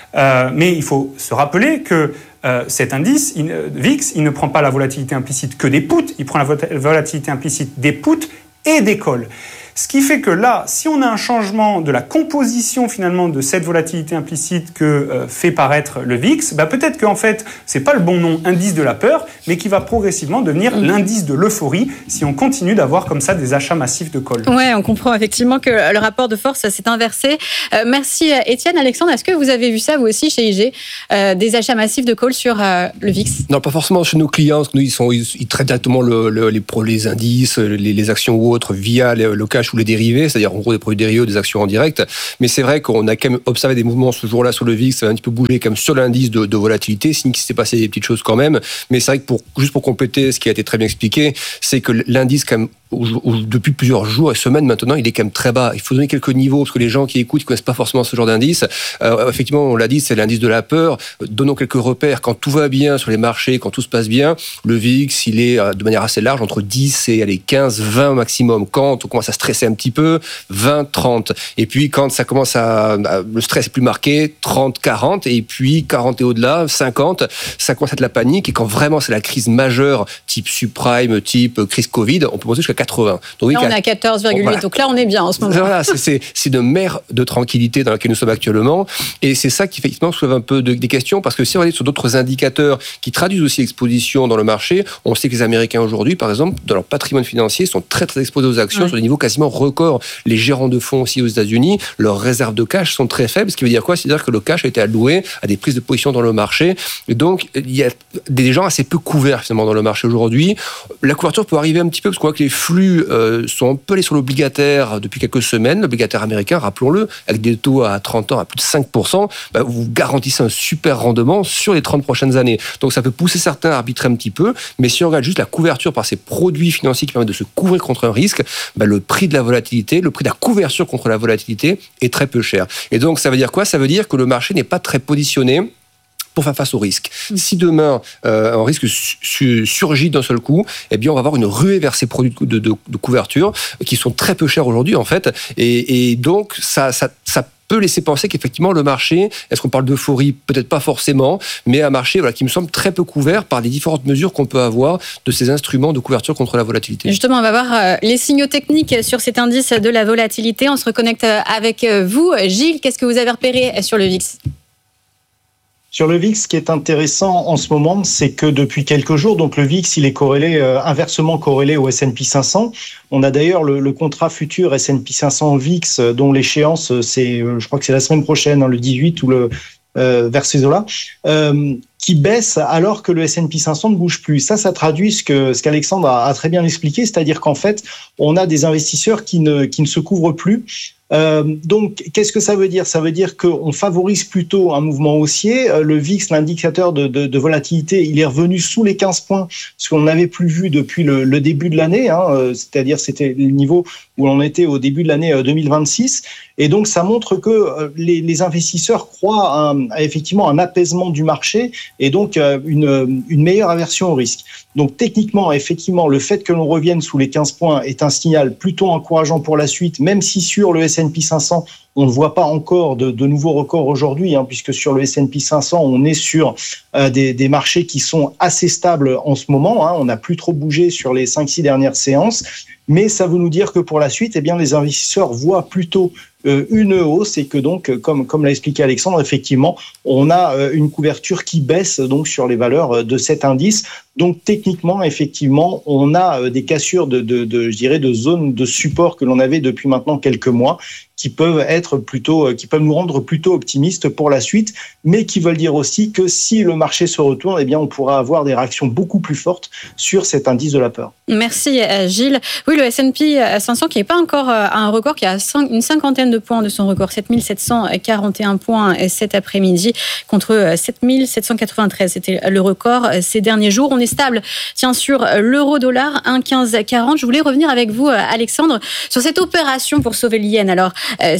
Mais il faut se rappeler que cet indice, VIX, il ne prend pas la volatilité implicite que des puts, il prend la volatilité implicite des puts et des calls. Ce qui fait que là, si on a un changement de la composition finalement de cette volatilité implicite que fait paraître le VIX, peut-être qu'en fait, c'est pas le bon nom, indice de la peur, mais qui va progressivement devenir l'indice de l'euphorie si on continue d'avoir comme ça des achats massifs de calls. Ouais, on comprend effectivement que le rapport de force s'est inversé. Merci Étienne. Alexandre, est-ce que vous avez vu ça vous aussi chez IG, des achats massifs de calls sur le VIX? Non, pas forcément chez nos clients, parce que nous, ils traitent directement les indices, les actions ou autres via le cash ou les dérivés, c'est-à-dire en gros des produits dérivés ou des actions en direct. Mais c'est vrai qu'on a quand même observé des mouvements ce jour-là sur le VIX, ça a un petit peu bougé comme sur l'indice de volatilité, signe qu'il s'est passé des petites choses quand même. Mais c'est vrai que juste pour compléter ce qui a été très bien expliqué, c'est que l'indice quand même depuis plusieurs jours et semaines maintenant, il est quand même très bas. Il faut donner quelques niveaux parce que les gens qui écoutent ne connaissent pas forcément ce genre d'indice. Effectivement, on l'a dit, c'est l'indice de la peur. Donnons quelques repères. Quand tout va bien sur les marchés, quand tout se passe bien, le VIX, il est de manière assez large entre 10 et 15, 20 maximum. Quand on commence à stresser un petit peu, 20, 30. Et puis quand ça commence le stress est plus marqué, 30, 40. Et puis 40 et au-delà, 50, ça commence à être la panique. Et quand vraiment c'est la crise majeure, type subprime, type crise Covid, on peut monter jusqu'à 80. Donc, là, on est à 14,8. Voilà. Donc là, on est bien en ce moment. Voilà, c'est une mer de tranquillité dans laquelle nous sommes actuellement. Et c'est ça qui, effectivement, soulève un peu des questions. Parce que si on regarde sur d'autres indicateurs qui traduisent aussi l'exposition dans le marché, on sait que les Américains aujourd'hui, par exemple, dans leur patrimoine financier, sont très, très exposés aux actions sur des niveaux quasiment records. Les gérants de fonds aussi aux États-Unis, leurs réserves de cash sont très faibles. Ce qui veut dire quoi? C'est-à-dire que le cash a été alloué à des prises de position dans le marché. Et donc, il y a des gens assez peu couverts, finalement, dans le marché aujourd'hui. La couverture peut arriver un petit peu parce qu'on voit que les flux sont un peu allés sur l'obligataire depuis quelques semaines. L'obligataire américain, rappelons-le, avec des taux à 30 ans à plus de 5%, vous garantissez un super rendement sur les 30 prochaines années. Donc ça peut pousser certains à arbitrer un petit peu, mais si on regarde juste la couverture par ces produits financiers qui permettent de se couvrir contre un risque, le prix de la volatilité, le prix de la couverture contre la volatilité est très peu cher. Et donc ça veut dire quoi? Ça veut dire que le marché n'est pas très positionné pour faire face au risque. Si demain, un risque surgit d'un seul coup, eh bien, on va avoir une ruée vers ces produits de couverture qui sont très peu chers aujourd'hui, en fait. Et donc, ça peut laisser penser qu'effectivement, le marché, est-ce qu'on parle d'euphorie? Peut-être pas forcément, mais un marché qui me semble très peu couvert par les différentes mesures qu'on peut avoir de ces instruments de couverture contre la volatilité. Justement, on va voir les signaux techniques sur cet indice de la volatilité. On se reconnecte avec vous. Gilles, qu'est-ce que vous avez repéré sur le VIX? Sur le VIX, ce qui est intéressant en ce moment, c'est que depuis quelques jours, donc le VIX, il est inversement corrélé au S&P 500. On a d'ailleurs le contrat futur S&P 500 VIX, dont l'échéance, je crois que c'est la semaine prochaine, le 18 ou vers ces eaux-là, qui baisse alors que le S&P 500 ne bouge plus. Ça traduit ce qu'Alexandre a très bien expliqué, c'est-à-dire qu'en fait, on a des investisseurs qui ne se couvrent plus. Donc, qu'est-ce que ça veut dire? Ça veut dire qu'on favorise plutôt un mouvement haussier. Le VIX, l'indicateur de volatilité, il est revenu sous les 15 points, ce qu'on n'avait plus vu depuis le début de l'année. C'est-à-dire, c'était le niveau où on était au début de l'année 2026. Et donc, ça montre que les investisseurs croient effectivement un apaisement du marché et donc une meilleure aversion au risque. Donc, techniquement, effectivement, le fait que l'on revienne sous les 15 points est un signal plutôt encourageant pour la suite, même si sur le S&P 500, on ne voit pas encore de nouveaux records aujourd'hui, puisque sur le S&P 500, on est sur des marchés qui sont assez stables en ce moment. On n'a plus trop bougé sur les 5-6 dernières séances. Mais ça veut nous dire que pour la suite, les investisseurs voient plutôt une hausse et que donc, comme l'a expliqué Alexandre, effectivement, on a une couverture qui baisse donc sur les valeurs de cet indice. Donc techniquement, effectivement, on a des cassures je dirais, de zones de support que l'on avait depuis maintenant quelques mois, qui peuvent nous rendre plutôt optimistes pour la suite, mais qui veulent dire aussi que si le marché se retourne, eh bien, on pourra avoir des réactions beaucoup plus fortes sur cet indice de la peur. Merci Gilles. Oui, le S&P 500 qui n'est pas encore à un record, qui a une cinquantaine de points de son record, 7741 points cet après-midi contre 7793. C'était le record ces derniers jours. On est stable, tiens, sur l'euro-dollar, 1,1540. Je voulais revenir avec vous, Alexandre, sur cette opération pour sauver le yen. Alors,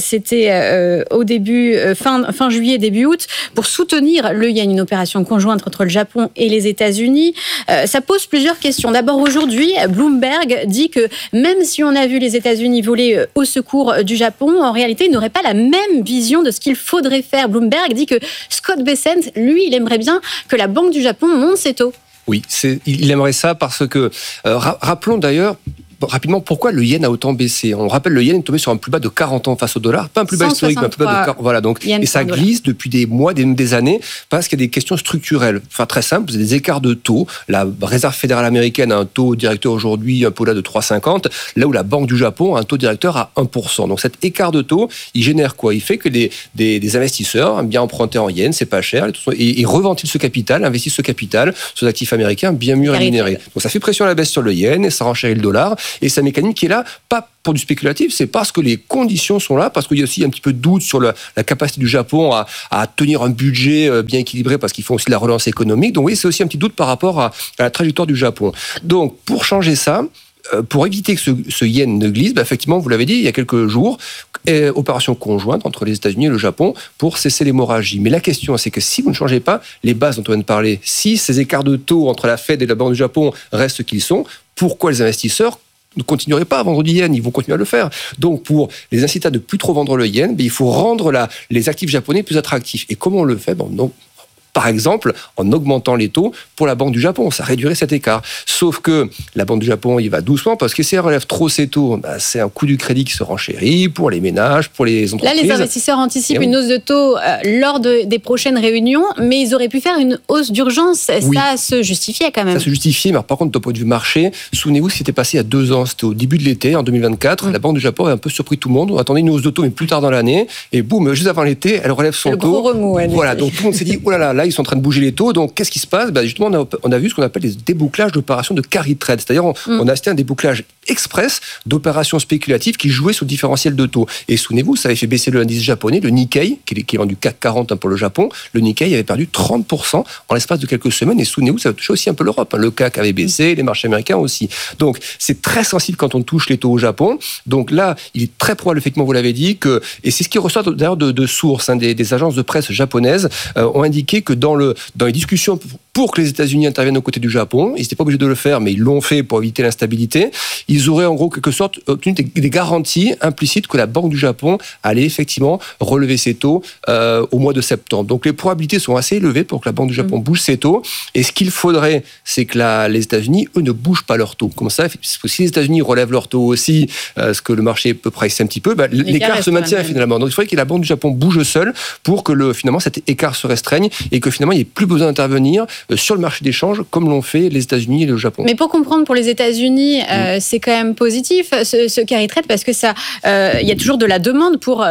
c'était au début, fin juillet, début août, pour soutenir le yen, une opération conjointe entre le Japon et les États-Unis. Ça pose plusieurs questions. D'abord, aujourd'hui, Bloomberg dit que même si on a vu les États-Unis voler au secours du Japon, en réalité, ils n'auraient pas la même vision de ce qu'il faudrait faire. Bloomberg dit que Scott Bessent, lui, il aimerait bien que la Banque du Japon monte ses taux. Oui, il aimerait ça parce que, rappelons d'ailleurs, rapidement, pourquoi le yen a autant baissé? On rappelle, le yen est tombé sur un plus bas de 40 ans face au dollar, pas un plus bas historique, mais un plus bas de 40. Voilà, donc, et ça glisse depuis des mois, des années, parce qu'il y a des questions structurelles. Enfin, très simple, vous avez des écarts de taux. La Réserve fédérale américaine a un taux directeur aujourd'hui un peu là de 3,50, là où la Banque du Japon a un taux directeur à 1%. Donc, cet écart de taux, il génère quoi? Il fait que des investisseurs bien empruntés en yens, c'est pas cher, et reventilent ce capital, investissent ce capital sur des actifs américains bien mieux rémunérés. Donc, ça fait pression à la baisse sur le yen et ça renchérit le dollar. Et c'est un mécanisme qui est là, pas pour du spéculatif, c'est parce que les conditions sont là, parce qu'il y a aussi un petit peu de doute sur la capacité du Japon à tenir un budget bien équilibré, parce qu'ils font aussi de la relance économique. Donc oui, c'est aussi un petit doute par rapport à la trajectoire du Japon. Donc, pour changer ça, pour éviter que ce yen ne glisse, effectivement, vous l'avez dit, il y a quelques jours, opération conjointe entre les États-Unis et le Japon pour cesser l'hémorragie. Mais la question, c'est que si vous ne changez pas les bases dont on vient de parler, si ces écarts de taux entre la Fed et la Banque du Japon restent qu'ils sont, pourquoi les investisseurs ne continueraient pas à vendre du yen? Ils vont continuer à le faire. Donc, pour les inciter à ne plus trop vendre le yen, il faut rendre les actifs japonais plus attractifs. Et comment on le fait? Par exemple, en augmentant les taux pour la Banque du Japon. Ça réduirait cet écart. Sauf que la Banque du Japon, il va doucement, parce que si elle relève trop ses taux, c'est un coût du crédit qui se renchérit pour les ménages, pour les entreprises. Là, les investisseurs anticipent une hausse de taux lors des prochaines réunions, mais ils auraient pu faire une hausse d'urgence. Oui. Ça se justifiait quand même. Ça se justifiait, mais par contre, d'un point de vue marché, souvenez-vous ce qui s'était passé il y a 2 ans. C'était au début de l'été, en 2024. La Banque du Japon a un peu surpris tout le monde. On attendait une hausse de taux, mais plus tard dans l'année. Et boum, juste avant l'été, elle relève son taux. Gros remous, voilà, donc tout le monde s'est dit, oh là, ils sont en train de bouger les taux. Donc, qu'est-ce qui se passe? Justement, on a vu ce qu'on appelle des débouclages d'opérations de carry trade. C'est-à-dire, on a assisté à un débouclage express d'opérations spéculatives qui jouaient sur le différentiel de taux. Et souvenez-vous, ça avait fait baisser l'indice japonais, le Nikkei, qui est l'équivalent du CAC 40 pour le Japon. Le Nikkei avait perdu 30% en l'espace de quelques semaines. Et souvenez-vous, ça a touché aussi un peu l'Europe. Le CAC avait baissé, les marchés américains aussi. Donc, c'est très sensible quand on touche les taux au Japon. Donc là, il est très probable, effectivement, vous l'avez dit, et c'est ce qui ressort d'ailleurs de sources, des agences de presse japonaises, ont indiqué que dans les discussions pour que les États-Unis interviennent aux côtés du Japon, ils n'étaient pas obligés de le faire, mais ils l'ont fait pour éviter l'instabilité. Ils auraient en gros quelque sorte obtenu des garanties implicites que la Banque du Japon allait effectivement relever ses taux au mois de septembre. Donc les probabilités sont assez élevées pour que la Banque du Japon bouge ses taux. Et ce qu'il faudrait, c'est que les États-Unis, eux, ne bougent pas leurs taux. Comme ça, parce que si les États-Unis relèvent leurs taux aussi, ce que le marché peut pricer un petit peu, l'écart se maintient finalement. Donc il faudrait que la Banque du Japon bouge seule pour que finalement cet écart se restreigne et que finalement il n'y ait plus besoin d'intervenir sur le marché d'échange comme l'ont fait les États-Unis et le Japon. Mais pour comprendre, pour les États-Unis, c'est quand même positif ce carry trade, parce que il y a toujours de la demande pour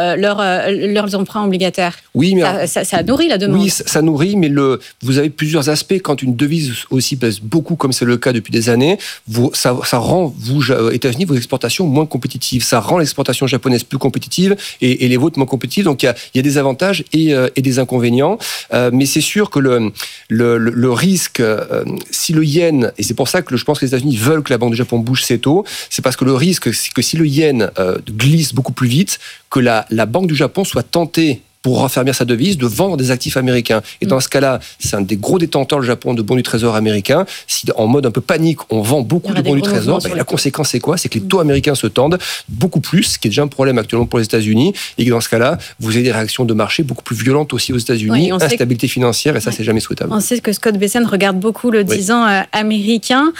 leurs emprunts obligataires. Oui, mais ça nourrit la demande. Oui, ça nourrit, mais vous avez plusieurs aspects. Quand une devise aussi pèse beaucoup, comme c'est le cas depuis des années, ça rend États-Unis, vos exportations moins compétitives. Ça rend l'exportation japonaise plus compétitive et les vôtres moins compétitives. Donc il y a des avantages et des inconvénients. Mais c'est sûr que le risque, si le yen, et c'est pour ça que je pense que les États-Unis veulent que la Banque du Japon bouge ses taux, c'est parce que le risque, c'est que si le yen glisse beaucoup plus vite, que la Banque du Japon soit tentée pour raffermir sa devise, de vendre des actifs américains. Et dans ce cas-là, c'est un des gros détenteurs, le Japon, de bons du trésor américains. Si en mode un peu panique, on vend beaucoup de bons du trésor, la conséquence c'est quoi? C'est que les taux américains se tendent beaucoup plus, ce qui est déjà un problème actuellement pour les États-Unis, et que dans ce cas-là, vous avez des réactions de marché beaucoup plus violentes aussi aux États-Unis, instabilité financière, et ça c'est jamais souhaitable. On sait que Scott Bessent regarde beaucoup le 10 ans américain.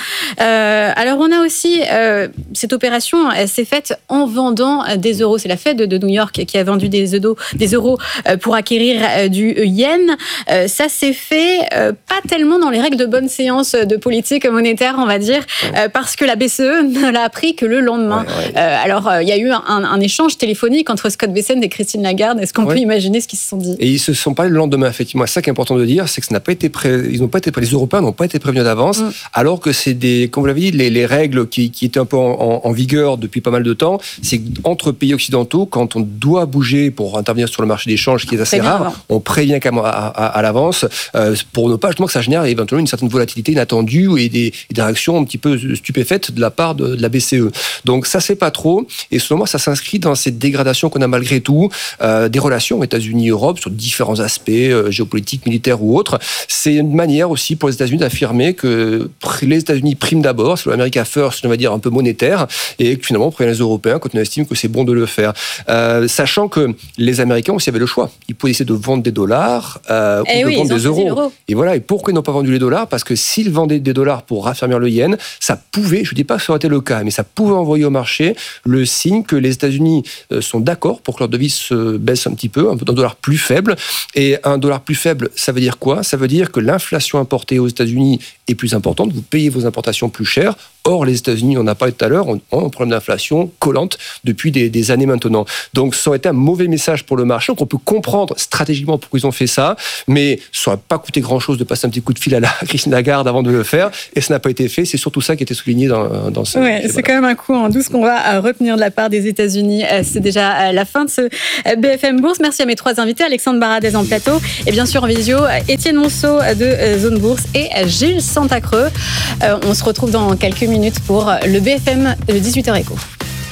Alors on a aussi cette opération, elle s'est faite en vendant des euros. C'est la Fed de New York qui a vendu des euros pour acquérir du yen. Ça s'est fait pas tellement dans les règles de bonne séance de politique monétaire, on va dire, parce que la BCE ne l'a appris que le lendemain. Alors, il y a eu un échange téléphonique entre Scott Bessent et Christine Lagarde. Est-ce qu'on peut imaginer ce qu'ils se sont dit? Et ils se sont parlé le lendemain, effectivement. C'est ça qui est important de dire, c'est que ça n'a pas été les Européens n'ont pas été prévenus d'avance, alors que c'est comme vous l'avez dit, les règles qui étaient un peu en vigueur depuis pas mal de temps, c'est qu'entre pays occidentaux, quand on doit bouger pour intervenir sur le marché d'échange, qui est assez rare, on prévient à l'avance pour ne pas justement que ça génère éventuellement une certaine volatilité inattendue et des réactions un petit peu stupéfaites de la part de la BCE. Donc ça c'est pas trop, et selon moi ça s'inscrit dans cette dégradation qu'on a malgré tout des relations États-Unis-Europe sur différents aspects géopolitiques, militaires ou autres. C'est une manière aussi pour les États-Unis d'affirmer que les États-Unis priment d'abord, c'est l'America First, on va dire un peu monétaire, et que finalement on prévient les Européens quand on estime que c'est bon de le faire. Sachant que les Américains aussi avaient le choix. Ils pouvaient essayer de vendre des dollars ou de vendre des euros. Et voilà. Et pourquoi ils n'ont pas vendu les dollars? Parce que s'ils vendaient des dollars pour raffermir le yen, ça pouvait, je ne dis pas que ça aurait été le cas, mais ça pouvait envoyer au marché le signe que les États-Unis sont d'accord pour que leur devise se baisse un petit peu, un dollar plus faible. Et un dollar plus faible, ça veut dire quoi? Ça veut dire que l'inflation importée aux États-Unis est plus importante, vous payez vos importations plus chères. Or, les États-Unis, on n'a pas eu tout à l'heure, ont un problème d'inflation collante depuis des années maintenant. Donc, ça aurait été un mauvais message pour le marché. Donc, on peut comprendre stratégiquement pourquoi ils ont fait ça, mais ça n'aurait pas coûté grand-chose de passer un petit coup de fil à Christine Lagarde avant de le faire, et ça n'a pas été fait. C'est surtout ça qui a été souligné dans ce... Oui, c'est quand même un coup en douce qu'on va retenir de la part des États-Unis. C'est déjà la fin de ce BFM Bourse. Merci à mes trois invités, Alexandre Baradez en plateau, et bien sûr en visio, Étienne Monceau de Zone Bourse et Gilles Santacreux. On se retrouve dans quelques minutes pour le BFM 18h Éco.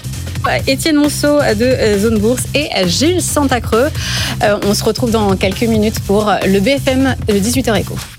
Étienne Monceau de Zone Bourse et Gilles Santacreux. On se retrouve dans quelques minutes pour le BFM 18h Éco.